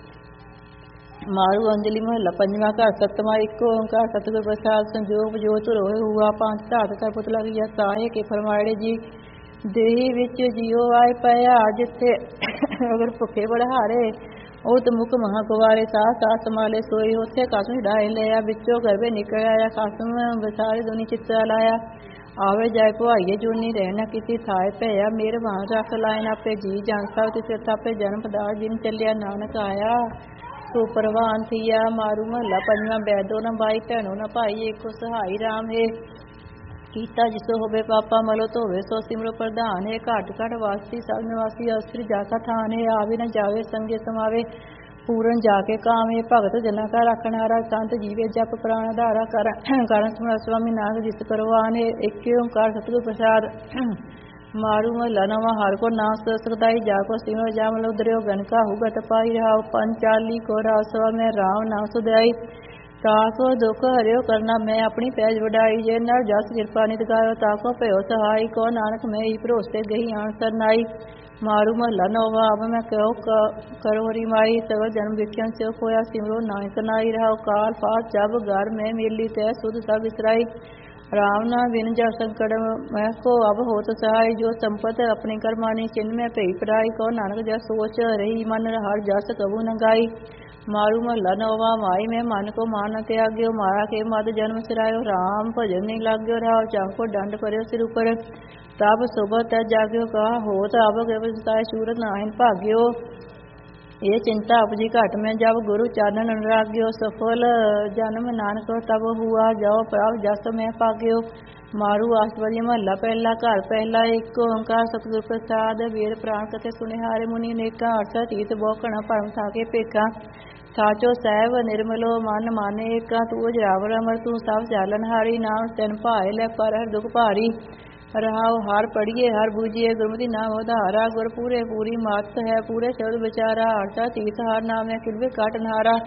Speaker 1: मारू अंजलि महला पंजवा घर सतवा एक ओंकार सतगुर प्रसाद संजोग जोत रोए हुआ पांच धात कर पुतला किया साहे के फरमाड़े जी देही विच जियो आए पया जिथे अगर भुखे बड़हारे उत मुख महा कुवारे साह साह संभाले सोई उथे कसम ढाई लिया बिचो गर्भे निकल आया कसम बसारे दुनी चित्ता लाया आवे जाए पुआइए जूनी रहना किसी थाए पया मेरे वहां रख लाइन आपे जी जान सब तिसे थापे जन्म पदार्थ जिन चलिया नानक आया सुप्रवान थिया मारू महला पंजवा बैदो न बाई भैनो न भाई एको सहाई राम है कीता जिसो होवे पापा मलो धोवे सो सिमरो प्रधान है घट घट वासी सब निवासी अस्त्र जाका थान है आवे न जावे संगे समावे पूरन जाके काम है भगत जना का रखनारा संत जीवे जप प्राण धारा कारण सुन स्वामी नानक जिस करवान है एक ओंकार सतगुर प्रसाद मारू महला नवा हर को नाम सदाई जाको सिमर जामल उदरियो गणका हुगत पाई रहा पंचाली को रासवा में राम नाम सुदाई ताको दुख हरियो करना मैं अपनी पैज वडाई जे नर जस कृपा नित गायो ताको भयो सहाई को नानक मैं ही भरोसे गई आन सरनाई मारू महला नवा अब मैं कहो करो हरि माई सगल जन्म विख्यान से खोया सिमरो नायक नाई रहा काल पास जब घर में मिली तय सुध सब विसराई राम नाम बिन जब संकट मैं को अब हो तो सहाय जो संपत अपनी कर्मानी चिन्ह में पई पराई को नानक जस सोच रही मन हर जस कबू न गाई मारू महला नवा माई में मन को मान त्याग्यो माया के मद जन्म सिरायो राम भजन नहीं लाग्यो रहा चाहो दंड पर्यो सिर ऊपर तब सुबह तय जाग्यो कहा हो अब गए सूरत नाहिन भाग्यो ये चिंता उपजी घट में जब गुरु चानन अनुराग्यो सफल जन्म नानक तब हुआ जाओ प्रभ जस में पाग्यो मारू आसवरी महला पहला घर पहला एक ओंकार सतगुर प्रसाद वीर प्राण कथे सुनिहारे मुनि नेका अर्थ तीत बोकण परम थाके पेका साचो सैव निर्मलो मन माने एका तू जरावर अमर तू सब चालन हारी नाम तन भाए लै पर हर दुख भारी रहाओ हार पढ़िए हर बूझिए गुरमति नाम उधारा गुर पूरे पूरी मात है पूरे शब्द विचारा हरता तीर्थ हार नाम है किलवे काट नहारा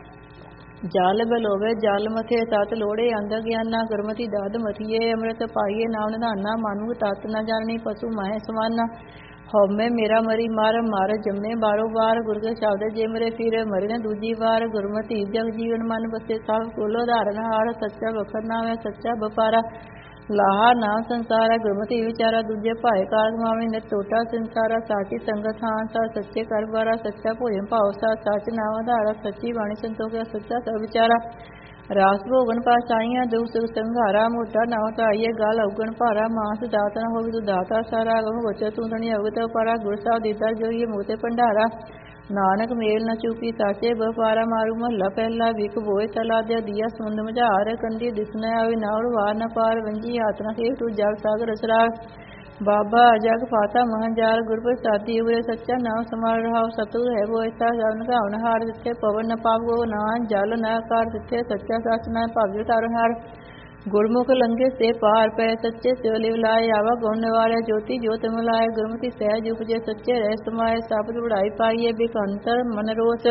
Speaker 1: जाल बलोवे जाल मथे सत लोड़े अंध ज्ञाना गुरमति दाद मथिए अमृत पाइए नाम निधाना मानु तत् न जाननी पशु माहे समाना हौमे मेरा मरी मार मार जम्मे बारो बार गुर के शब्द जे मरे फिर मरी न दूजी बार गुरमति जग जीवन मन बसे सब कोलो धारण हार सच्चा बखर नाम है सच्चा बपारा लाहा नाम संसार है गुरमति विचारा दूजे भाए कार मावे ने टोटा संसारा साची संगत हान सा सच्चे कर बारा सच्चा भोजन भाव सा सच नाम धारा सच्ची वाणी संतोख सच्चा सब विचारा रास भोगन पाशाइया दुख सुख संघारा मोटा नाव ताइये गाल अवगण भारा मांस दात न होवे तू दाता सारा गम गोचर तू धनी अवगत पारा गुर साह दीदा जो ये मोते भंडारा नानक मेल न चूकी साचे बपारा मारू महला पहला विक बोए तला दिया सुंद मझार कंडी दिसन आवे नावड़ वार न पार वंजी यातना के तू जग सागर असरार बाबा जग फाता महंजार गुर प्रसादी उरे सच्चा नाम समार रहा सतुर है वो ऐसा जन का हार जिथे पवन न पाप वो नान जल न कार जिथे सच्चा सच न भाग्य तारहार गुरमुख लंघे से पार पै सच्चे से लिवलाए आवा गुण निवारे ज्योति ज्योत मिलाए गुरमति सहज उपजे सच्चे रह समाये सापत बढ़ाई पाइये बेकंतर मन रोष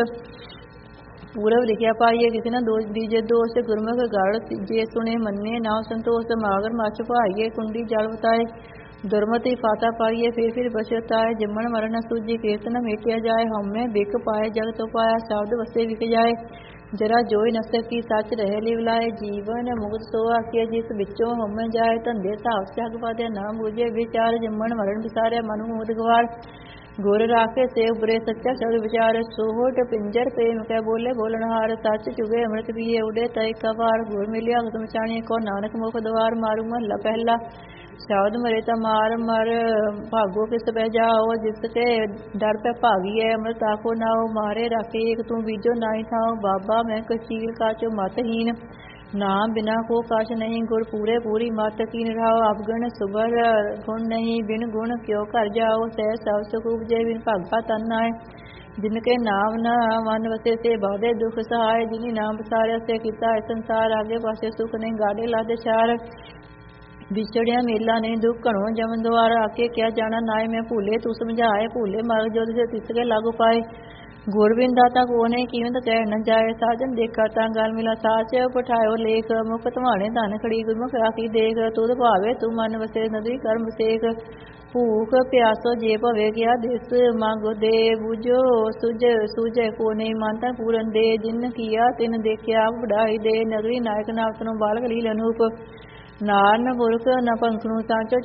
Speaker 1: पूरब लिखिया पाइये किसी न दोष दीजे दोष गुरमुख गाड़ जे सुने मन्ने नाव संतोष मागर माछ पाइये कुंडी जल बताए दुर्मति फाता पाइये फिर बचताए जिमन मरण सूझी कीर्तन मेटिया जाए हमें बिक पाए जग तो पाया शब्द वसे बिक जाए जरा जोई न सकी सच रहे लिवलाए जीवन मुक्त सो आखिए जिस बिचों हम जाए धंधे साफ से अग पादे न बूझे विचार जिमन मरण विसारे मनु मोद गवार गुर राखे से उबरे सच्चा शब्द विचार सोहट पिंजर प्रेम कै बोले बोलनहार सच चुगे अमृत पिए उड़े तय कवार गुर मिलिया तुम चाणिए को नानक मुख द्वार मारू महला पहला शब्द मरे तमार मर भागो किस बह जाओ जिसके डर पे भागी है अमृत आखो नाओ मारे राखे एक तू बीजो नाई थाओ बाबा मैं कचील काचो मतहीन नाम बिना को काश नहीं गुर पूरे पूरी मत कीन रहाओ अवगुण सुबर गुण नहीं बिन गुण क्यों कर जाओ सह सब सुख उपजे बिन भागा तन आए जिन के नाम न मन वसे से बाधे दुख सहाय, जिनी नाम पसारे से किता है संसार, आगे पासे सुख नहीं गाड़े लादे चार। विछड़िया मेला नहीं दुख घणो जमन द्वार, आके क्या जाना नाय मैं भूले तू समझाए, भूले मार्ग जो से तिसके लागू पाए। गुरबिन दाता को नहीं कीमत कह न जाए, साजन देखा ता गल मिला साच, पठायो लेख मुख तुम्हारे धन खड़ी, गुरमुख आखी देख, तुद भावे तू मन वसे नदी कर्म सेख। भूख प्यासो जे भवे क्या दिस, मांगो दे बुझो सुझ सूझे को नहीं मानता पूरन दे, जिन किया तिन देखिया बढ़ाई दे, नगरी नायक नावतनो बालक लील अनूप। नार न पुरख न पंखनु सांचो